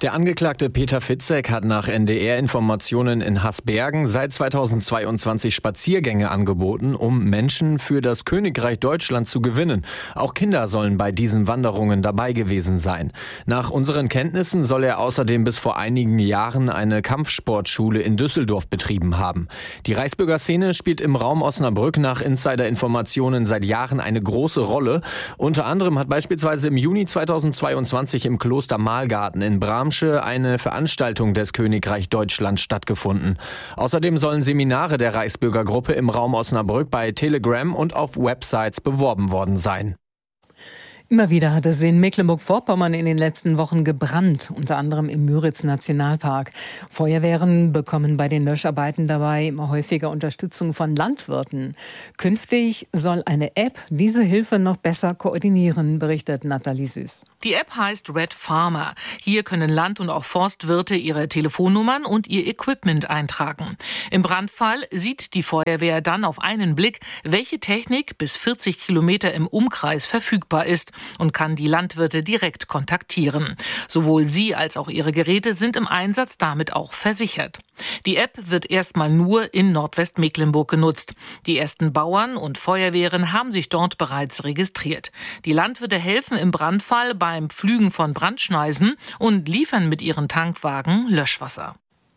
Der Angeklagte Peter Fitzek hat nach N D R-Informationen in Hasbergen seit zweitausendzweiundzwanzig Spaziergänge angeboten, um Menschen für das Königreich Deutschland zu gewinnen. Auch Kinder sollen bei diesen Wanderungen dabei gewesen sein. Nach unseren Kenntnissen soll er außerdem bis vor einigen Jahren eine Kampfsportschule in Düsseldorf betrieben haben. Die Reichsbürgerszene spielt im Raum Osnabrück nach Insider-Informationen seit Jahren eine große Rolle. Unter anderem hat beispielsweise im Juni zweitausendzweiundzwanzig im Kloster Mahlgarten in Bramsche eine Veranstaltung des Königreich Deutschland stattgefunden. Außerdem sollen Seminare der Reichsbürgergruppe im Raum Osnabrück bei Telegram und auf Websites beworben worden sein. Immer wieder hat es in Mecklenburg-Vorpommern in den letzten Wochen gebrannt, unter anderem im Müritz-Nationalpark. Feuerwehren bekommen bei den Löscharbeiten dabei immer häufiger Unterstützung von Landwirten. Künftig soll eine App diese Hilfe noch besser koordinieren, berichtet Nathalie Süß. Die App heißt Red Farmer. Hier können Land- und auch Forstwirte ihre Telefonnummern und ihr Equipment eintragen. Im Brandfall sieht die Feuerwehr dann auf einen Blick, welche Technik bis vierzig Kilometer im Umkreis verfügbar ist, und kann die Landwirte direkt kontaktieren. Sowohl sie als auch ihre Geräte sind im Einsatz damit auch versichert. Die App wird erstmal nur in Nordwestmecklenburg genutzt. Die ersten Bauern und Feuerwehren haben sich dort bereits registriert. Die Landwirte helfen im Brandfall beim Pflügen von Brandschneisen und liefern mit ihren Tankwagen Löschwasser.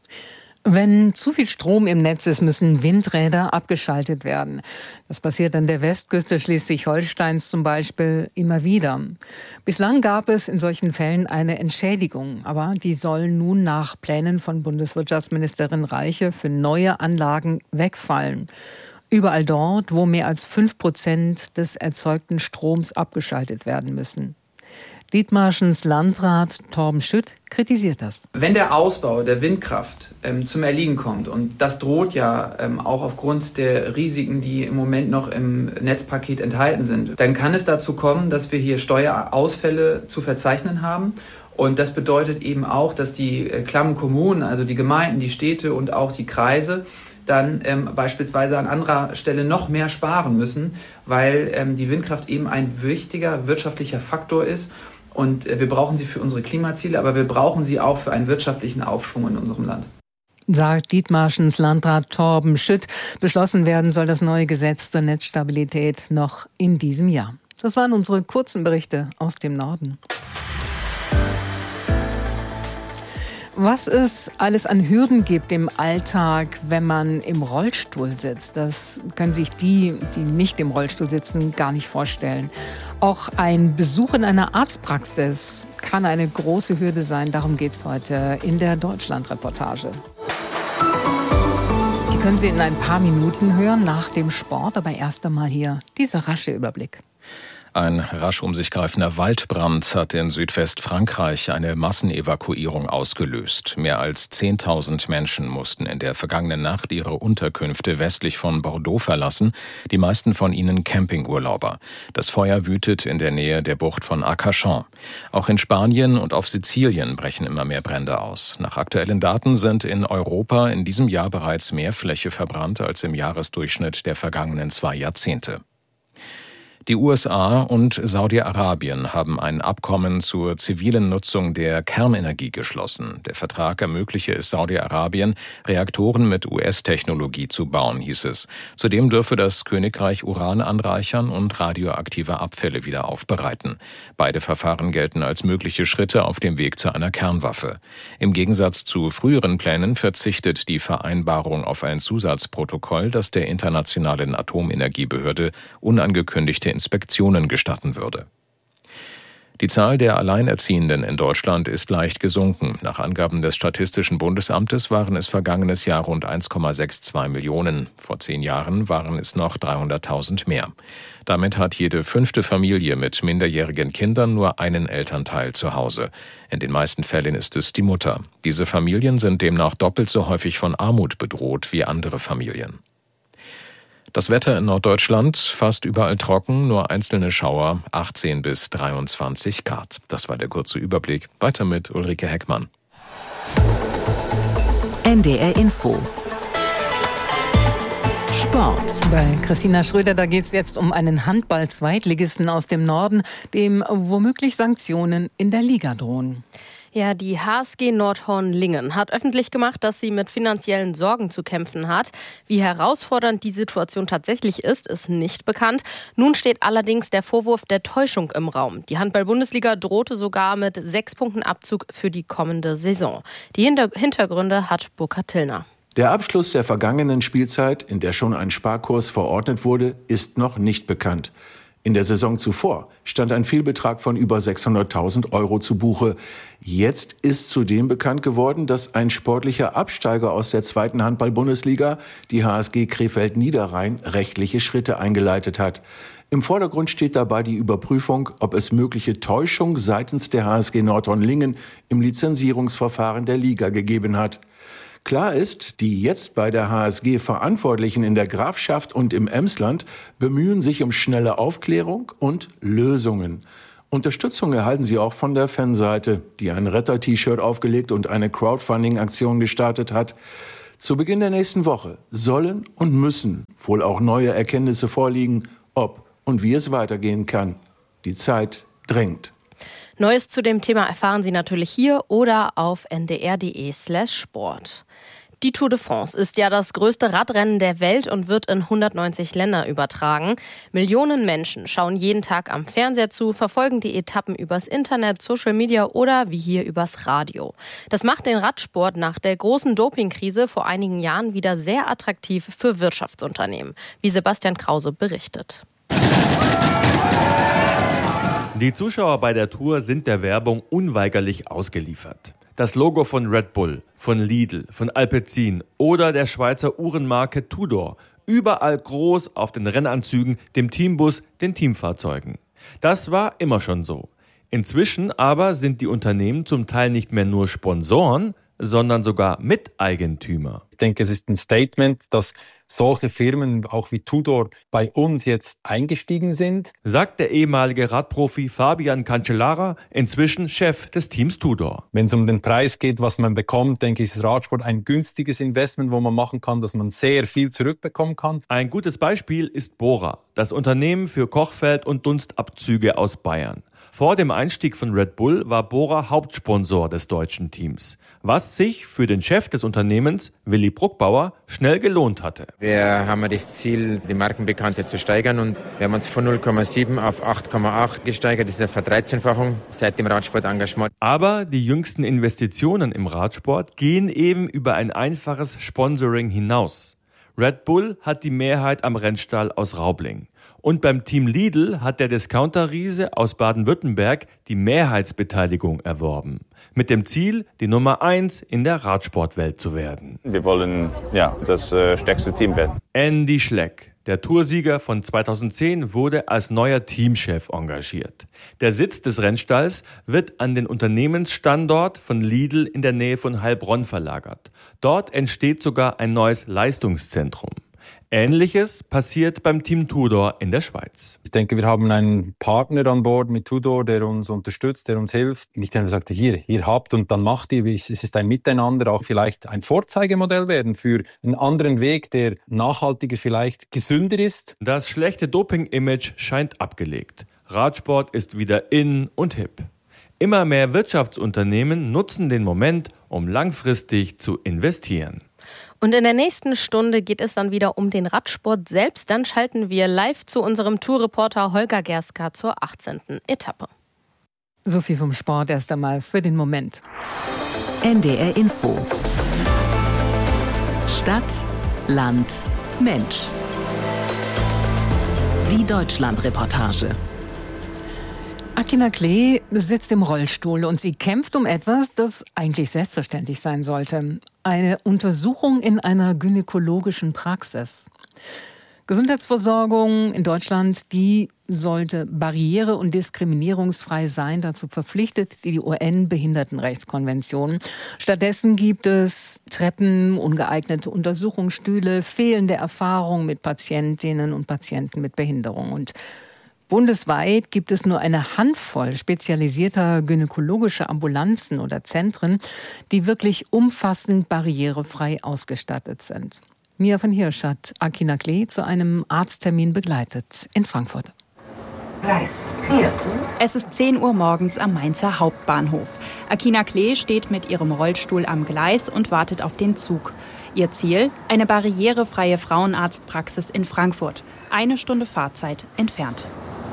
Wenn zu viel Strom im Netz ist, müssen Windräder abgeschaltet werden. Das passiert an der Westküste Schleswig-Holsteins zum Beispiel immer wieder. Bislang gab es in solchen Fällen eine Entschädigung, aber die soll nun nach Plänen von Bundeswirtschaftsministerin Reiche für neue Anlagen wegfallen. Überall dort, wo mehr als fünf Prozent des erzeugten Stroms abgeschaltet werden müssen. Dithmarschens Landrat Torben Schütt kritisiert das. Wenn der Ausbau der Windkraft ähm, zum Erliegen kommt, und das droht ja ähm, auch aufgrund der Risiken, die im Moment noch im Netzpaket enthalten sind, dann kann es dazu kommen, dass wir hier Steuerausfälle zu verzeichnen haben. Und das bedeutet eben auch, dass die äh, klammen Kommunen, also die Gemeinden, die Städte und auch die Kreise, dann ähm, beispielsweise an anderer Stelle noch mehr sparen müssen, weil ähm, die Windkraft eben ein wichtiger wirtschaftlicher Faktor ist. Und wir brauchen sie für unsere Klimaziele, aber wir brauchen sie auch für einen wirtschaftlichen Aufschwung in unserem Land. Sagt Dithmarschens Landrat Torben Schütt. Beschlossen werden soll das neue Gesetz zur Netzstabilität noch in diesem Jahr. Das waren unsere kurzen Berichte aus dem Norden. Was es alles an Hürden gibt im Alltag, wenn man im Rollstuhl sitzt, das können sich die, die nicht im Rollstuhl sitzen, gar nicht vorstellen. Auch ein Besuch in einer Arztpraxis kann eine große Hürde sein. Darum geht es heute in der Deutschland-Reportage. Die können Sie in ein paar Minuten hören nach dem Sport, aber erst einmal hier dieser rasche Überblick. Ein rasch um sich greifender Waldbrand hat in Südwestfrankreich eine Massenevakuierung ausgelöst. Mehr als zehntausend Menschen mussten in der vergangenen Nacht ihre Unterkünfte westlich von Bordeaux verlassen, die meisten von ihnen Campingurlauber. Das Feuer wütet in der Nähe der Bucht von Arcachon. Auch in Spanien und auf Sizilien brechen immer mehr Brände aus. Nach aktuellen Daten sind in Europa in diesem Jahr bereits mehr Fläche verbrannt als im Jahresdurchschnitt der vergangenen zwei Jahrzehnte. Die U S A und Saudi-Arabien haben ein Abkommen zur zivilen Nutzung der Kernenergie geschlossen. Der Vertrag ermögliche es Saudi-Arabien, Reaktoren mit U S-Technologie zu bauen, hieß es. Zudem dürfe das Königreich Uran anreichern und radioaktive Abfälle wieder aufbereiten. Beide Verfahren gelten als mögliche Schritte auf dem Weg zu einer Kernwaffe. Im Gegensatz zu früheren Plänen verzichtet die Vereinbarung auf ein Zusatzprotokoll, das der Internationalen Atomenergiebehörde unangekündigte Inspektionen gestatten würde. Die Zahl der Alleinerziehenden in Deutschland ist leicht gesunken. Nach Angaben des Statistischen Bundesamtes waren es vergangenes Jahr rund eins Komma zweiundsechzig Millionen. Vor zehn Jahren waren es noch dreihunderttausend mehr. Damit hat jede fünfte Familie mit minderjährigen Kindern nur einen Elternteil zu Hause. In den meisten Fällen ist es die Mutter. Diese Familien sind demnach doppelt so häufig von Armut bedroht wie andere Familien. Das Wetter in Norddeutschland fast überall trocken, nur einzelne Schauer, achtzehn bis dreiundzwanzig Grad. Das war der kurze Überblick. Weiter mit Ulrike Heckmann. N D R Info. Sport. Bei Christina Schröder, da geht es jetzt um einen Handball-Zweitligisten aus dem Norden, dem womöglich Sanktionen in der Liga drohen. Ja, die H S G Nordhorn-Lingen hat öffentlich gemacht, dass sie mit finanziellen Sorgen zu kämpfen hat. Wie herausfordernd die Situation tatsächlich ist, ist nicht bekannt. Nun steht allerdings der Vorwurf der Täuschung im Raum. Die Handball-Bundesliga drohte sogar mit sechs Punkten Abzug für die kommende Saison. Die Hinter- Hintergründe hat Burkhard Tillner. Der Abschluss der vergangenen Spielzeit, in der schon ein Sparkurs verordnet wurde, ist noch nicht bekannt. In der Saison zuvor stand ein Fehlbetrag von über sechshunderttausend Euro zu Buche. Jetzt ist zudem bekannt geworden, dass ein sportlicher Absteiger aus der zweiten Handball-Bundesliga, die H S G Krefeld-Niederrhein, rechtliche Schritte eingeleitet hat. Im Vordergrund steht dabei die Überprüfung, ob es mögliche Täuschung seitens der H S G Nordhorn-Lingen im Lizenzierungsverfahren der Liga gegeben hat. Klar ist, die jetzt bei der H S G Verantwortlichen in der Grafschaft und im Emsland bemühen sich um schnelle Aufklärung und Lösungen. Unterstützung erhalten sie auch von der Fanseite, die ein Retter-T-Shirt aufgelegt und eine Crowdfunding-Aktion gestartet hat. Zu Beginn der nächsten Woche sollen und müssen wohl auch neue Erkenntnisse vorliegen, ob und wie es weitergehen kann. Die Zeit drängt. Neues zu dem Thema erfahren Sie natürlich hier oder auf ndr.de slash Sport. Die Tour de France ist ja das größte Radrennen der Welt und wird in hundertneunzig Länder übertragen. Millionen Menschen schauen jeden Tag am Fernseher zu, verfolgen die Etappen übers Internet, Social Media oder wie hier übers Radio. Das macht den Radsport nach der großen Dopingkrise vor einigen Jahren wieder sehr attraktiv für Wirtschaftsunternehmen, wie Sebastian Krause berichtet. Die Zuschauer bei der Tour sind der Werbung unweigerlich ausgeliefert. Das Logo von Red Bull, von Lidl, von Alpecin oder der Schweizer Uhrenmarke Tudor. Überall groß auf den Rennanzügen, dem Teambus, den Teamfahrzeugen. Das war immer schon so. Inzwischen aber sind die Unternehmen zum Teil nicht mehr nur Sponsoren, sondern sogar Miteigentümer. Ich denke, es ist ein Statement, dass solche Firmen auch wie Tudor bei uns jetzt eingestiegen sind. Sagt der ehemalige Radprofi Fabian Cancellara, inzwischen Chef des Teams Tudor. Wenn es um den Preis geht, was man bekommt, denke ich, ist Radsport ein günstiges Investment, wo man machen kann, dass man sehr viel zurückbekommen kann. Ein gutes Beispiel ist Bora, das Unternehmen für Kochfeld- und Dunstabzüge aus Bayern. Vor dem Einstieg von Red Bull war Bora Hauptsponsor des deutschen Teams, was sich für den Chef des Unternehmens, Willi Bruckbauer, schnell gelohnt hatte. Wir haben das Ziel, die Markenbekanntheit zu steigern und wir haben uns von null Komma sieben auf acht Komma acht gesteigert. Das ist eine Verdreizehnfachung seit dem Radsportengagement. Aber die jüngsten Investitionen im Radsport gehen eben über ein einfaches Sponsoring hinaus. Red Bull hat die Mehrheit am Rennstall aus Raubling. Und beim Team Lidl hat der Discounter-Riese aus Baden-Württemberg die Mehrheitsbeteiligung erworben. Mit dem Ziel, die Nummer eins in der Radsportwelt zu werden. Wir wollen ja das äh, stärkste Team werden. Andy Schleck, der Toursieger von zweitausendzehn, wurde als neuer Teamchef engagiert. Der Sitz des Rennstalls wird an den Unternehmensstandort von Lidl in der Nähe von Heilbronn verlagert. Dort entsteht sogar ein neues Leistungszentrum. Ähnliches passiert beim Team Tudor in der Schweiz. Ich denke, wir haben einen Partner an Bord mit Tudor, der uns unterstützt, der uns hilft. Nicht einfach sagt, hier, hier habt und dann macht ihr. Es ist ein Miteinander, auch vielleicht ein Vorzeigemodell werden für einen anderen Weg, der nachhaltiger, vielleicht gesünder ist. Das schlechte Doping-Image scheint abgelegt. Radsport ist wieder in und hip. Immer mehr Wirtschaftsunternehmen nutzen den Moment, um langfristig zu investieren. Und in der nächsten Stunde geht es dann wieder um den Radsport selbst. Dann schalten wir live zu unserem Tourreporter Holger Gerska zur achtzehnten Etappe. So viel vom Sport erst einmal für den Moment. N D R Info. Stadt, Land, Mensch. Die Deutschlandreportage. Akina Klee sitzt im Rollstuhl und sie kämpft um etwas, das eigentlich selbstverständlich sein sollte. Eine Untersuchung in einer gynäkologischen Praxis. Gesundheitsversorgung in Deutschland, die sollte barriere- und diskriminierungsfrei sein. Dazu verpflichtet die U N-Behindertenrechtskonvention. Stattdessen gibt es Treppen, ungeeignete Untersuchungsstühle, fehlende Erfahrung mit Patientinnen und Patienten mit Behinderung. Und bundesweit gibt es nur eine Handvoll spezialisierter gynäkologischer Ambulanzen oder Zentren, die wirklich umfassend barrierefrei ausgestattet sind. Mia von Hirsch hat Akina Klee zu einem Arzttermin begleitet in Frankfurt. Gleis Es ist zehn Uhr morgens am Mainzer Hauptbahnhof. Akina Klee steht mit ihrem Rollstuhl am Gleis und wartet auf den Zug. Ihr Ziel? Eine barrierefreie Frauenarztpraxis in Frankfurt. Eine Stunde Fahrzeit entfernt.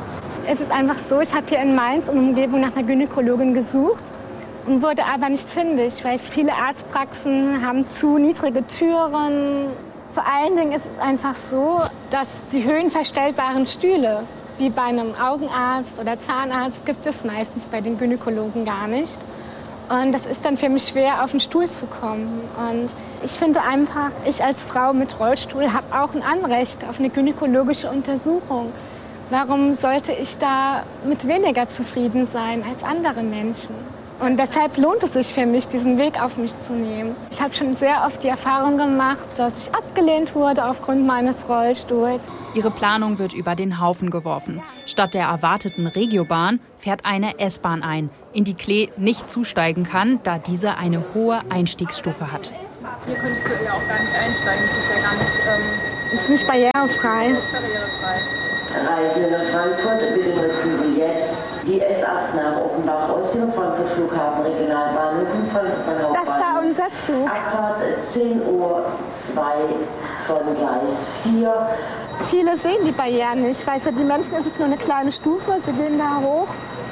Es ist einfach so, ich habe hier in Mainz und Umgebung nach einer Gynäkologin gesucht und wurde aber nicht fündig, weil viele Arztpraxen haben zu niedrige Türen. Vor allen Dingen ist es einfach so, dass die höhenverstellbaren Stühle, wie bei einem Augenarzt oder Zahnarzt, gibt es meistens bei den Gynäkologen gar nicht. Und das ist dann für mich schwer, auf den Stuhl zu kommen. Und ich finde einfach, ich als Frau mit Rollstuhl habe auch ein Anrecht auf eine gynäkologische Untersuchung. Warum sollte ich da mit weniger zufrieden sein als andere Menschen? Und deshalb lohnt es sich für mich, diesen Weg auf mich zu nehmen. Ich habe schon sehr oft die Erfahrung gemacht, dass ich abgelehnt wurde aufgrund meines Rollstuhls. Ihre Planung wird über den Haufen geworfen. Statt der erwarteten Regiobahn fährt eine S-Bahn ein, in die Klee nicht zusteigen kann, da diese eine hohe Einstiegsstufe hat. Hier könntest du ja auch gar nicht einsteigen. Das ist ja gar nicht, ähm, ist nicht barrierefrei. Ist nicht barrierefrei. Reisende nach Frankfurt, bitte nutzen Sie jetzt die S acht nach Offenbach aus dem Frankfurt Flughafen Regionalbahnhof in Frankfurt Hauptbahnhof. Das war unser Zug. Abfahrt zehn Uhr zwei von Gleis vier. Viele sehen die Barrieren nicht, weil für die Menschen ist es nur eine kleine Stufe. Sie gehen da hoch.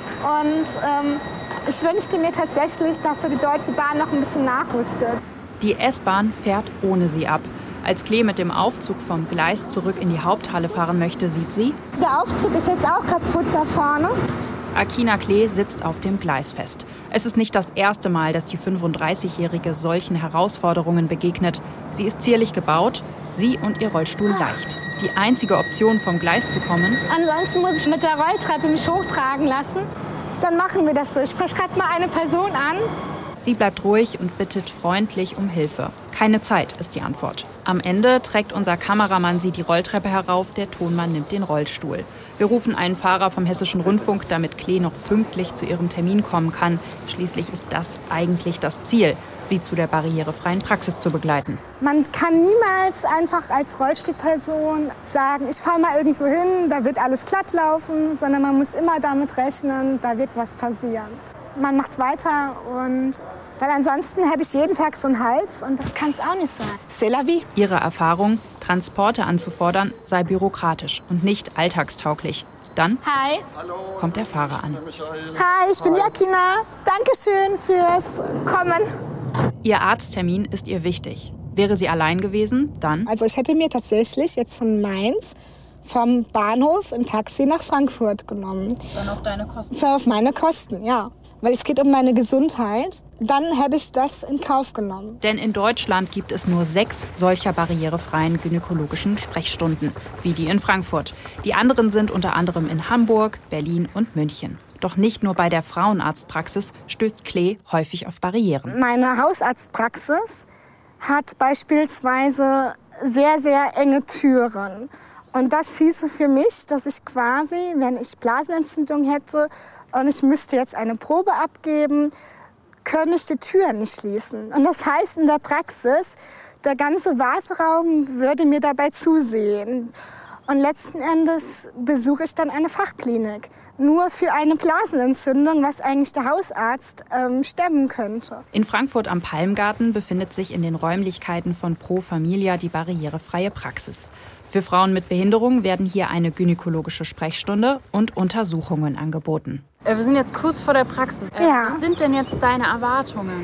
Und ähm, ich wünschte mir tatsächlich, dass die Deutsche Bahn noch ein bisschen nachrüstet. Die S-Bahn fährt ohne sie ab. Als Klee mit dem Aufzug vom Gleis zurück in die Haupthalle fahren möchte, sieht sie: Der Aufzug ist jetzt auch kaputt da vorne. Akina Klee sitzt auf dem Gleis fest. Es ist nicht das erste Mal, dass die fünfunddreißigjährige solchen Herausforderungen begegnet. Sie ist zierlich gebaut, sie und ihr Rollstuhl leicht. Die einzige Option, vom Gleis zu kommen: Ansonsten muss ich mit der Rolltreppe mich hochtragen lassen. Dann machen wir das so. Ich spreche gerade mal eine Person an. Sie bleibt ruhig und bittet freundlich um Hilfe. Keine Zeit ist die Antwort. Am Ende trägt unser Kameramann sie die Rolltreppe herauf, der Tonmann nimmt den Rollstuhl. Wir rufen einen Fahrer vom Hessischen Rundfunk, damit Klee noch pünktlich zu ihrem Termin kommen kann. Schließlich ist das eigentlich das Ziel, sie zu der barrierefreien Praxis zu begleiten. Man kann niemals einfach als Rollstuhlperson sagen, ich fahre mal irgendwo hin, da wird alles glatt laufen, sondern man muss immer damit rechnen, da wird was passieren. Man macht weiter, und weil ansonsten hätte ich jeden Tag so einen Hals, und das kann es auch nicht sein. C'est la vie. Ihre Erfahrung, Transporte anzufordern, sei bürokratisch und nicht alltagstauglich. Dann Hi. kommt der Fahrer an. Hi, ich bin Hi. Akina. Dankeschön fürs Kommen. Ihr Arzttermin ist ihr wichtig. Wäre sie allein gewesen, dann? Also ich hätte mir tatsächlich jetzt von Mainz vom Bahnhof ein Taxi nach Frankfurt genommen. Dann auf deine Kosten? Für auf meine Kosten, ja. Weil es geht um meine Gesundheit. Dann hätte ich das in Kauf genommen. Denn in Deutschland gibt es nur sechs solcher barrierefreien gynäkologischen Sprechstunden, wie die in Frankfurt. Die anderen sind unter anderem in Hamburg, Berlin und München. Doch nicht nur bei der Frauenarztpraxis stößt Klee häufig auf Barrieren. Meine Hausarztpraxis hat beispielsweise sehr, sehr enge Türen. Und das hieße für mich, dass ich quasi, wenn ich Blasenentzündung hätte und ich müsste jetzt eine Probe abgeben, könnte ich die Tür nicht schließen. Und das heißt in der Praxis, der ganze Warteraum würde mir dabei zusehen. Und letzten Endes besuche ich dann eine Fachklinik. Nur für eine Blasenentzündung, was eigentlich der Hausarzt ähm, stemmen könnte. In Frankfurt am Palmgarten befindet sich in den Räumlichkeiten von Pro Familia die barrierefreie Praxis. Für Frauen mit Behinderung werden hier eine gynäkologische Sprechstunde und Untersuchungen angeboten. Wir sind jetzt kurz vor der Praxis. Ja. Was sind denn jetzt deine Erwartungen?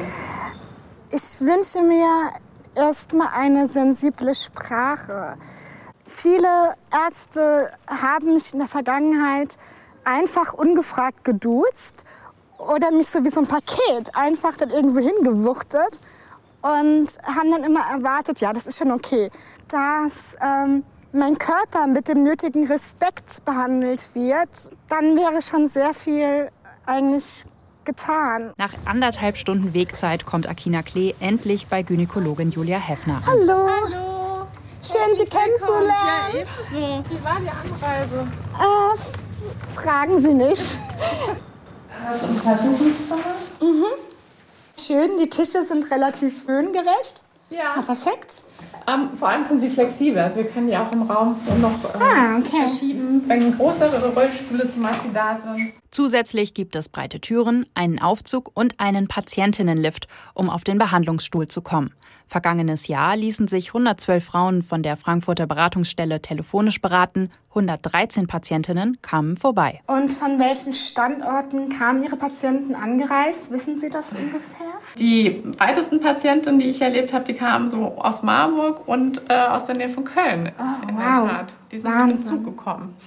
Ich wünsche mir erstmal eine sensible Sprache. Viele Ärzte haben mich in der Vergangenheit einfach ungefragt geduzt oder mich so wie so ein Paket einfach dann irgendwo hingewuchtet und haben dann immer erwartet, ja, das ist schon okay, dass ähm, mein Körper mit dem nötigen Respekt behandelt wird, dann wäre schon sehr viel eigentlich getan. Nach anderthalb Stunden Wegzeit kommt Akina Klee endlich bei Gynäkologin Julia Heffner an. Hallo. Hallo. Schön, Sie kennenzulernen. Ja, ebenso. Wie war die Anreise? Äh, fragen Sie nicht. Untersuchungszimmer? Mhm. Schön, die Tische sind relativ höhengerecht. Ja. Ah, perfekt. Ähm, vor allem sind sie flexibel, also wir können die auch im Raum noch äh, ah, okay. verschieben, wenn größere Rollstühle zum Beispiel da sind. Zusätzlich gibt es breite Türen, einen Aufzug und einen Patientinnenlift, um auf den Behandlungsstuhl zu kommen. Vergangenes Jahr ließen sich hundertzwölf Frauen von der Frankfurter Beratungsstelle telefonisch beraten. hundertdreizehn Patientinnen kamen vorbei. Und von welchen Standorten kamen Ihre Patienten angereist? Wissen Sie das ungefähr? Die weitesten Patientinnen, die ich erlebt habe, die kamen so aus Marburg und äh, aus der Nähe von Köln. Oh, in wow. der Tat. Die sind Wahnsinn. mit dem Zug gekommen.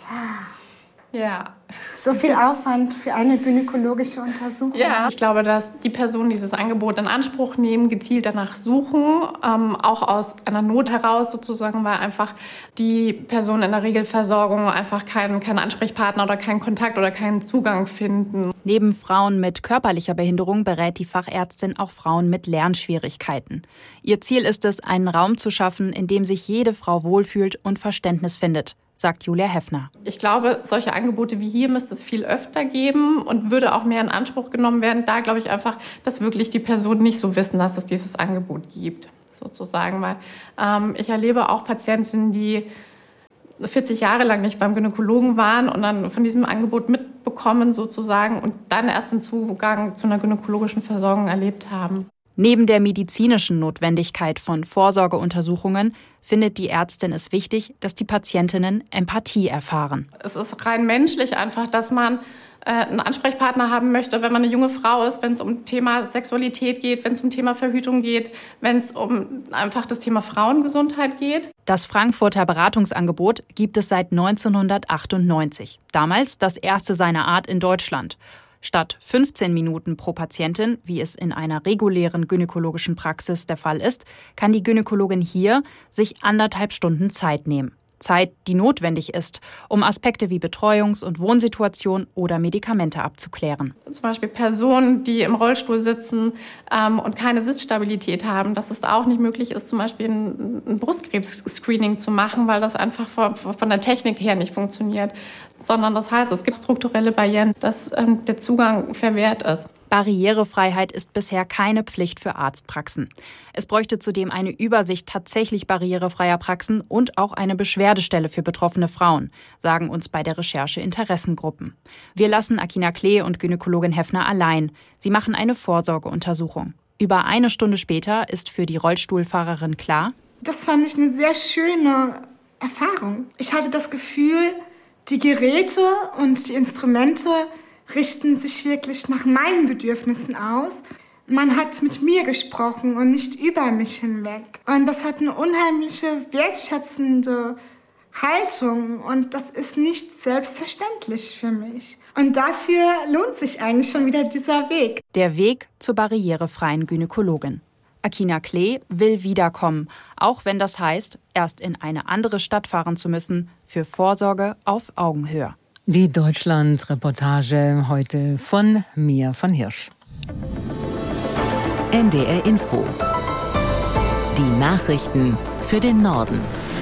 Ja. So viel Aufwand für eine gynäkologische Untersuchung. Ja, ich glaube, dass die Personen dieses Angebot in Anspruch nehmen, gezielt danach suchen, ähm, auch aus einer Not heraus sozusagen, weil einfach die Personen in der Regelversorgung einfach keinen, keinen Ansprechpartner oder keinen Kontakt oder keinen Zugang finden. Neben Frauen mit körperlicher Behinderung berät die Fachärztin auch Frauen mit Lernschwierigkeiten. Ihr Ziel ist es, einen Raum zu schaffen, in dem sich jede Frau wohlfühlt und Verständnis findet, sagt Julia Heffner. Ich glaube, solche Angebote wie hier müsste es viel öfter geben und würde auch mehr in Anspruch genommen werden. Da glaube ich einfach, dass wirklich die Personen nicht so wissen, dass es dieses Angebot gibt, sozusagen. Weil ähm, ich erlebe auch Patientinnen, die vierzig Jahre lang nicht beim Gynäkologen waren und dann von diesem Angebot mitbekommen sozusagen und dann erst den Zugang zu einer gynäkologischen Versorgung erlebt haben. Neben der medizinischen Notwendigkeit von Vorsorgeuntersuchungen findet die Ärztin es wichtig, dass die Patientinnen Empathie erfahren. Es ist rein menschlich einfach, dass man äh, einen Ansprechpartner haben möchte, wenn man eine junge Frau ist, wenn es um Thema Sexualität geht, wenn es um Thema Verhütung geht, wenn es um einfach das Thema Frauengesundheit geht. Das Frankfurter Beratungsangebot gibt es seit neunzehnhundertachtundneunzig. Damals das erste seiner Art in Deutschland. Statt fünfzehn Minuten pro Patientin, wie es in einer regulären gynäkologischen Praxis der Fall ist, kann die Gynäkologin hier sich anderthalb Stunden Zeit nehmen. Zeit, die notwendig ist, um Aspekte wie Betreuungs- und Wohnsituation oder Medikamente abzuklären. Zum Beispiel Personen, die im Rollstuhl sitzen ähm, und keine Sitzstabilität haben, dass es auch nicht möglich ist, zum Beispiel ein, ein Brustkrebs-Screening zu machen, weil das einfach von, von der Technik her nicht funktioniert. Sondern das heißt, es gibt strukturelle Barrieren, dass ähm, der Zugang verwehrt ist. Barrierefreiheit ist bisher keine Pflicht für Arztpraxen. Es bräuchte zudem eine Übersicht tatsächlich barrierefreier Praxen und auch eine Beschwerdestelle für betroffene Frauen, sagen uns bei der Recherche Interessengruppen. Wir lassen Akina Klee und Gynäkologin Heffner allein. Sie machen eine Vorsorgeuntersuchung. Über eine Stunde später ist für die Rollstuhlfahrerin klar: Das fand ich eine sehr schöne Erfahrung. Ich hatte das Gefühl, die Geräte und die Instrumente richten sich wirklich nach meinen Bedürfnissen aus. Man hat mit mir gesprochen und nicht über mich hinweg. Und das hat eine unheimliche, wertschätzende Haltung. Und das ist nicht selbstverständlich für mich. Und dafür lohnt sich eigentlich schon wieder dieser Weg. Der Weg zur barrierefreien Gynäkologin. Akina Klee will wiederkommen, auch wenn das heißt, erst in eine andere Stadt fahren zu müssen, für Vorsorge auf Augenhöhe. Die Deutschland-Reportage heute von Mia von Hirsch. N D R Info. Die Nachrichten für den Norden.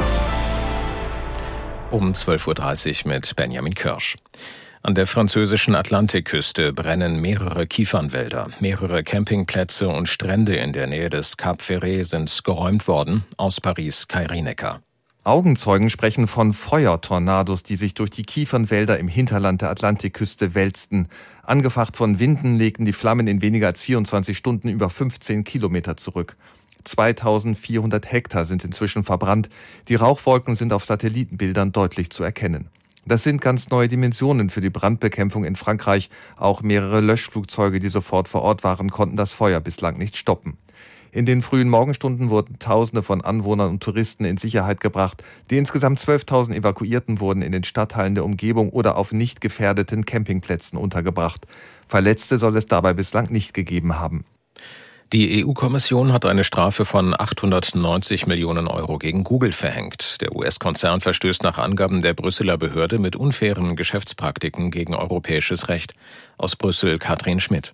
Um zwölf Uhr dreißig mit Benjamin Kirsch. An der französischen Atlantikküste brennen mehrere Kiefernwälder. Mehrere Campingplätze und Strände in der Nähe des Cap Ferret sind geräumt worden. Aus Paris, Kai Rienecker. Augenzeugen sprechen von Feuertornados, die sich durch die Kiefernwälder im Hinterland der Atlantikküste wälzten. Angefacht von Winden legten die Flammen in weniger als vierundzwanzig Stunden über fünfzehn Kilometer zurück. zweitausendvierhundert Hektar sind inzwischen verbrannt. Die Rauchwolken sind auf Satellitenbildern deutlich zu erkennen. Das sind ganz neue Dimensionen für die Brandbekämpfung in Frankreich. Auch mehrere Löschflugzeuge, die sofort vor Ort waren, konnten das Feuer bislang nicht stoppen. In den frühen Morgenstunden wurden Tausende von Anwohnern und Touristen in Sicherheit gebracht. Die insgesamt zwölftausend Evakuierten wurden in den Stadtteilen der Umgebung oder auf nicht gefährdeten Campingplätzen untergebracht. Verletzte soll es dabei bislang nicht gegeben haben. Die E U-Kommission hat eine Strafe von achthundertneunzig Millionen Euro gegen Google verhängt. Der U S-Konzern verstößt nach Angaben der Brüsseler Behörde mit unfairen Geschäftspraktiken gegen europäisches Recht. Aus Brüssel Katrin Schmidt.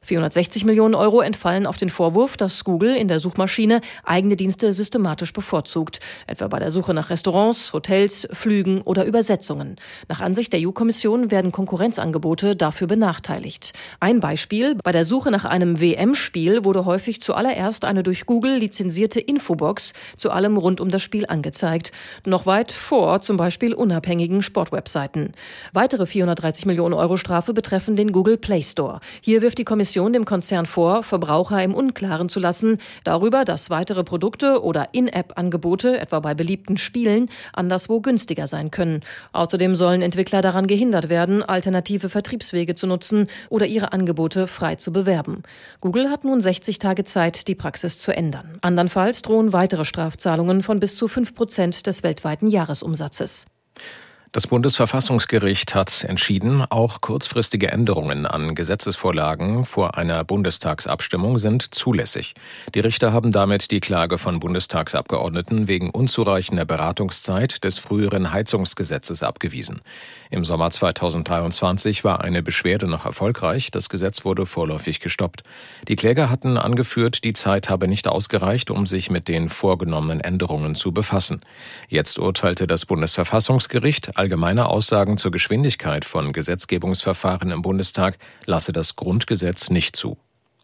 vierhundertsechzig Millionen Euro entfallen auf den Vorwurf, dass Google in der Suchmaschine eigene Dienste systematisch bevorzugt, etwa bei der Suche nach Restaurants, Hotels, Flügen oder Übersetzungen. Nach Ansicht der E U-Kommission werden Konkurrenzangebote dafür benachteiligt. Ein Beispiel: Bei der Suche nach einem W M-Spiel wurde häufig zuallererst eine durch Google lizenzierte Infobox zu allem rund um das Spiel angezeigt, noch weit vor zum Beispiel unabhängigen Sportwebseiten. Weitere vierhundertdreißig Millionen Euro Strafe betreffen den Google Play Store. Hier wirft die Kommission dem Konzern vor, Verbraucher im Unklaren zu lassen darüber, dass weitere Produkte oder In-App-Angebote, etwa bei beliebten Spielen, anderswo günstiger sein können. Außerdem sollen Entwickler daran gehindert werden, alternative Vertriebswege zu nutzen oder ihre Angebote frei zu bewerben. Google hat nun sechzig Tage Zeit, die Praxis zu ändern. Andernfalls drohen weitere Strafzahlungen von bis zu fünf Prozent des weltweiten Jahresumsatzes. Das Bundesverfassungsgericht hat entschieden, auch kurzfristige Änderungen an Gesetzesvorlagen vor einer Bundestagsabstimmung sind zulässig. Die Richter haben damit die Klage von Bundestagsabgeordneten wegen unzureichender Beratungszeit des früheren Heizungsgesetzes abgewiesen. Im Sommer zweitausenddreiundzwanzig war eine Beschwerde noch erfolgreich, das Gesetz wurde vorläufig gestoppt. Die Kläger hatten angeführt, die Zeit habe nicht ausgereicht, um sich mit den vorgenommenen Änderungen zu befassen. Jetzt urteilte das Bundesverfassungsgericht, allgemeine Aussagen zur Geschwindigkeit von Gesetzgebungsverfahren im Bundestag lasse das Grundgesetz nicht zu.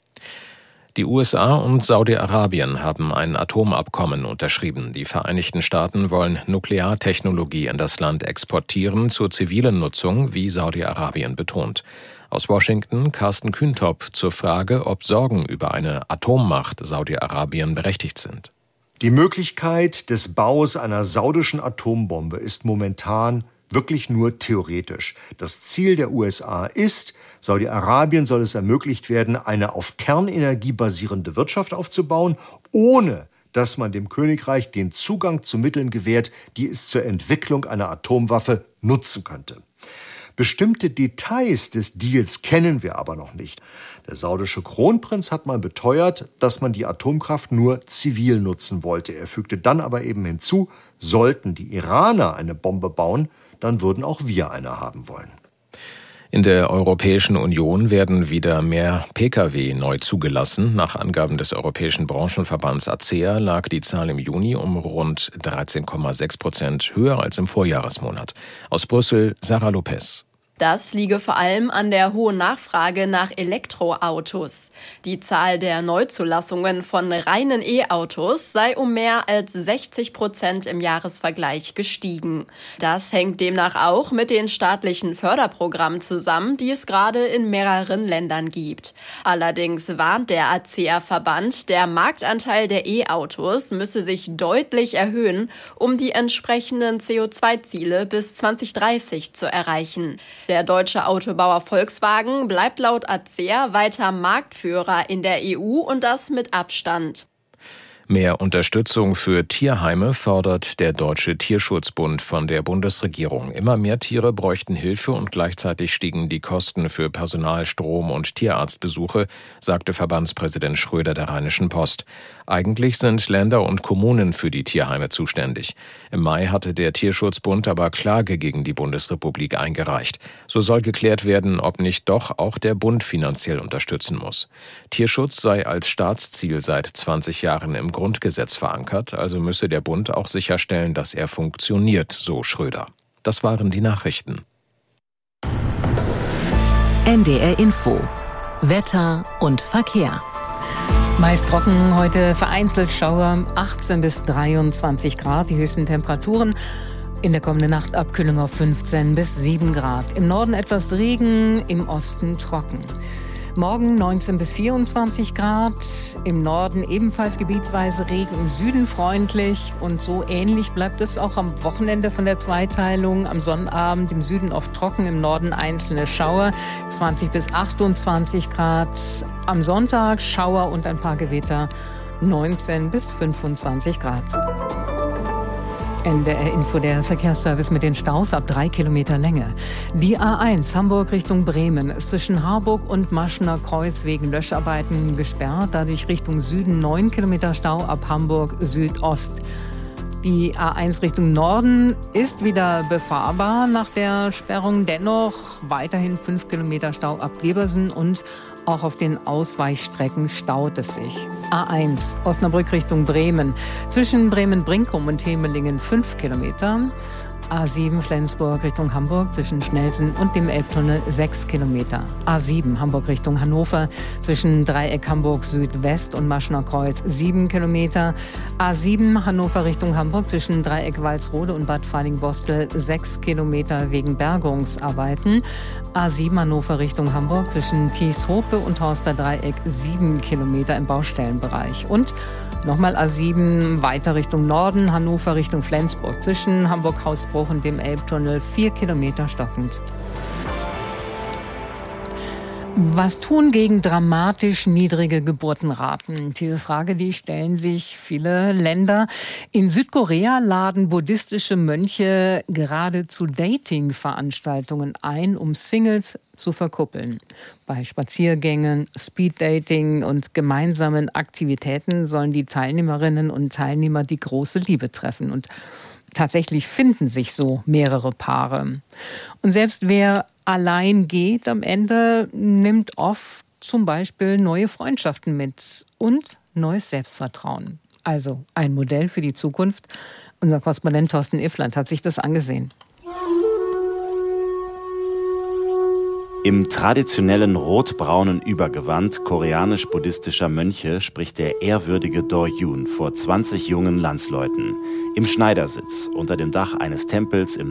Die U S A und Saudi-Arabien haben ein Atomabkommen unterschrieben. Die Vereinigten Staaten wollen Nukleartechnologie in das Land exportieren zur zivilen Nutzung, wie Saudi-Arabien betont. Aus Washington Carsten Kühntop zur Frage, ob Sorgen über eine Atommacht Saudi-Arabien berechtigt sind. Die Möglichkeit des Baus einer saudischen Atombombe ist momentan wirklich nur theoretisch. Das Ziel der U S A ist, Saudi-Arabien soll es ermöglicht werden, eine auf Kernenergie basierende Wirtschaft aufzubauen, ohne dass man dem Königreich den Zugang zu Mitteln gewährt, die es zur Entwicklung einer Atomwaffe nutzen könnte. Bestimmte Details des Deals kennen wir aber noch nicht. Der saudische Kronprinz hat mal beteuert, dass man die Atomkraft nur zivil nutzen wollte. Er fügte dann aber eben hinzu, sollten die Iraner eine Bombe bauen, dann würden auch wir eine haben wollen. In der Europäischen Union werden wieder mehr Pkw neu zugelassen. Nach Angaben des Europäischen Branchenverbands A C E A lag die Zahl im Juni um rund dreizehn Komma sechs Prozent höher als im Vorjahresmonat. Aus Brüssel, Sarah Lopez. Das liege vor allem an der hohen Nachfrage nach Elektroautos. Die Zahl der Neuzulassungen von reinen E-Autos sei um mehr als sechzig Prozent im Jahresvergleich gestiegen. Das hängt demnach auch mit den staatlichen Förderprogrammen zusammen, die es gerade in mehreren Ländern gibt. Allerdings warnt der A C E A-Verband, der Marktanteil der E-Autos müsse sich deutlich erhöhen, um die entsprechenden C O zwei Ziele bis zwanzig dreißig zu erreichen. Der deutsche Autobauer Volkswagen bleibt laut A C E A weiter Marktführer in der E U und das mit Abstand. Mehr Unterstützung für Tierheime fordert der Deutsche Tierschutzbund von der Bundesregierung. Immer mehr Tiere bräuchten Hilfe und gleichzeitig stiegen die Kosten für Personal, Strom und Tierarztbesuche, sagte Verbandspräsident Schröder der Rheinischen Post. Eigentlich sind Länder und Kommunen für die Tierheime zuständig. Im Mai hatte der Tierschutzbund aber Klage gegen die Bundesrepublik eingereicht. So soll geklärt werden, ob nicht doch auch der Bund finanziell unterstützen muss. Tierschutz sei als Staatsziel seit zwanzig Jahren im Grundgesetz verankert, also müsse der Bund auch sicherstellen, dass er funktioniert, so Schröder. Das waren die Nachrichten. N D R Info. Wetter und Verkehr. Meist trocken, heute vereinzelt Schauer, achtzehn bis dreiundzwanzig Grad, die höchsten Temperaturen. In der kommenden Nacht Abkühlung auf fünfzehn bis sieben Grad. Im Norden etwas Regen, im Osten trocken. Morgen neunzehn bis vierundzwanzig Grad, im Norden ebenfalls gebietsweise Regen, im Süden freundlich und so ähnlich bleibt es auch am Wochenende von der Zweiteilung. Am Sonnabend im Süden oft trocken, im Norden einzelne Schauer, zwanzig bis achtundzwanzig Grad. Am Sonntag Schauer und ein paar Gewitter, neunzehn bis fünfundzwanzig Grad. N D R Info, der Verkehrsservice mit den Staus ab drei Kilometer Länge. Die A eins Hamburg Richtung Bremen ist zwischen Harburg und Maschener Kreuz wegen Löscharbeiten gesperrt. Dadurch Richtung Süden neun Kilometer Stau ab Hamburg Südost. Die A eins Richtung Norden ist wieder befahrbar nach der Sperrung. Dennoch weiterhin fünf Kilometer Stau ab Lebersen und auch auf den Ausweichstrecken staut es sich. A eins Osnabrück Richtung Bremen. Zwischen Bremen-Brinkum und Hemelingen fünf Kilometer. A sieben Flensburg Richtung Hamburg zwischen Schnelsen und dem Elbtunnel sechs Kilometer. A sieben Hamburg Richtung Hannover zwischen Dreieck Hamburg Südwest und Maschner Kreuz sieben Kilometer. A sieben Hannover Richtung Hamburg zwischen Dreieck Walsrode und Bad Falling-Bostel sechs Kilometer wegen Bergungsarbeiten. A sieben Hannover Richtung Hamburg zwischen Thies-Hope und Horster Dreieck sieben Kilometer im Baustellenbereich. Und nochmal A sieben weiter Richtung Norden, Hannover Richtung Flensburg zwischen Hamburg-Hausbruch und dem Elbtunnel vier Kilometer stockend. Was tun gegen dramatisch niedrige Geburtenraten? Diese Frage, die stellen sich viele Länder. In Südkorea laden buddhistische Mönche gerade zu Dating-Veranstaltungen ein, um Singles zu verkuppeln. Bei Spaziergängen, Speeddating und gemeinsamen Aktivitäten sollen die Teilnehmerinnen und Teilnehmer die große Liebe treffen. Und tatsächlich finden sich so mehrere Paare. Und selbst wer allein geht am Ende, nimmt oft zum Beispiel neue Freundschaften mit und neues Selbstvertrauen. Also ein Modell für die Zukunft. Unser Korrespondent Thorsten Iffland hat sich das angesehen. Im traditionellen rot-braunen Übergewand koreanisch-buddhistischer Mönche spricht der ehrwürdige Do-Yoon vor zwanzig jungen Landsleuten. Im Schneidersitz unter dem Dach eines Tempels im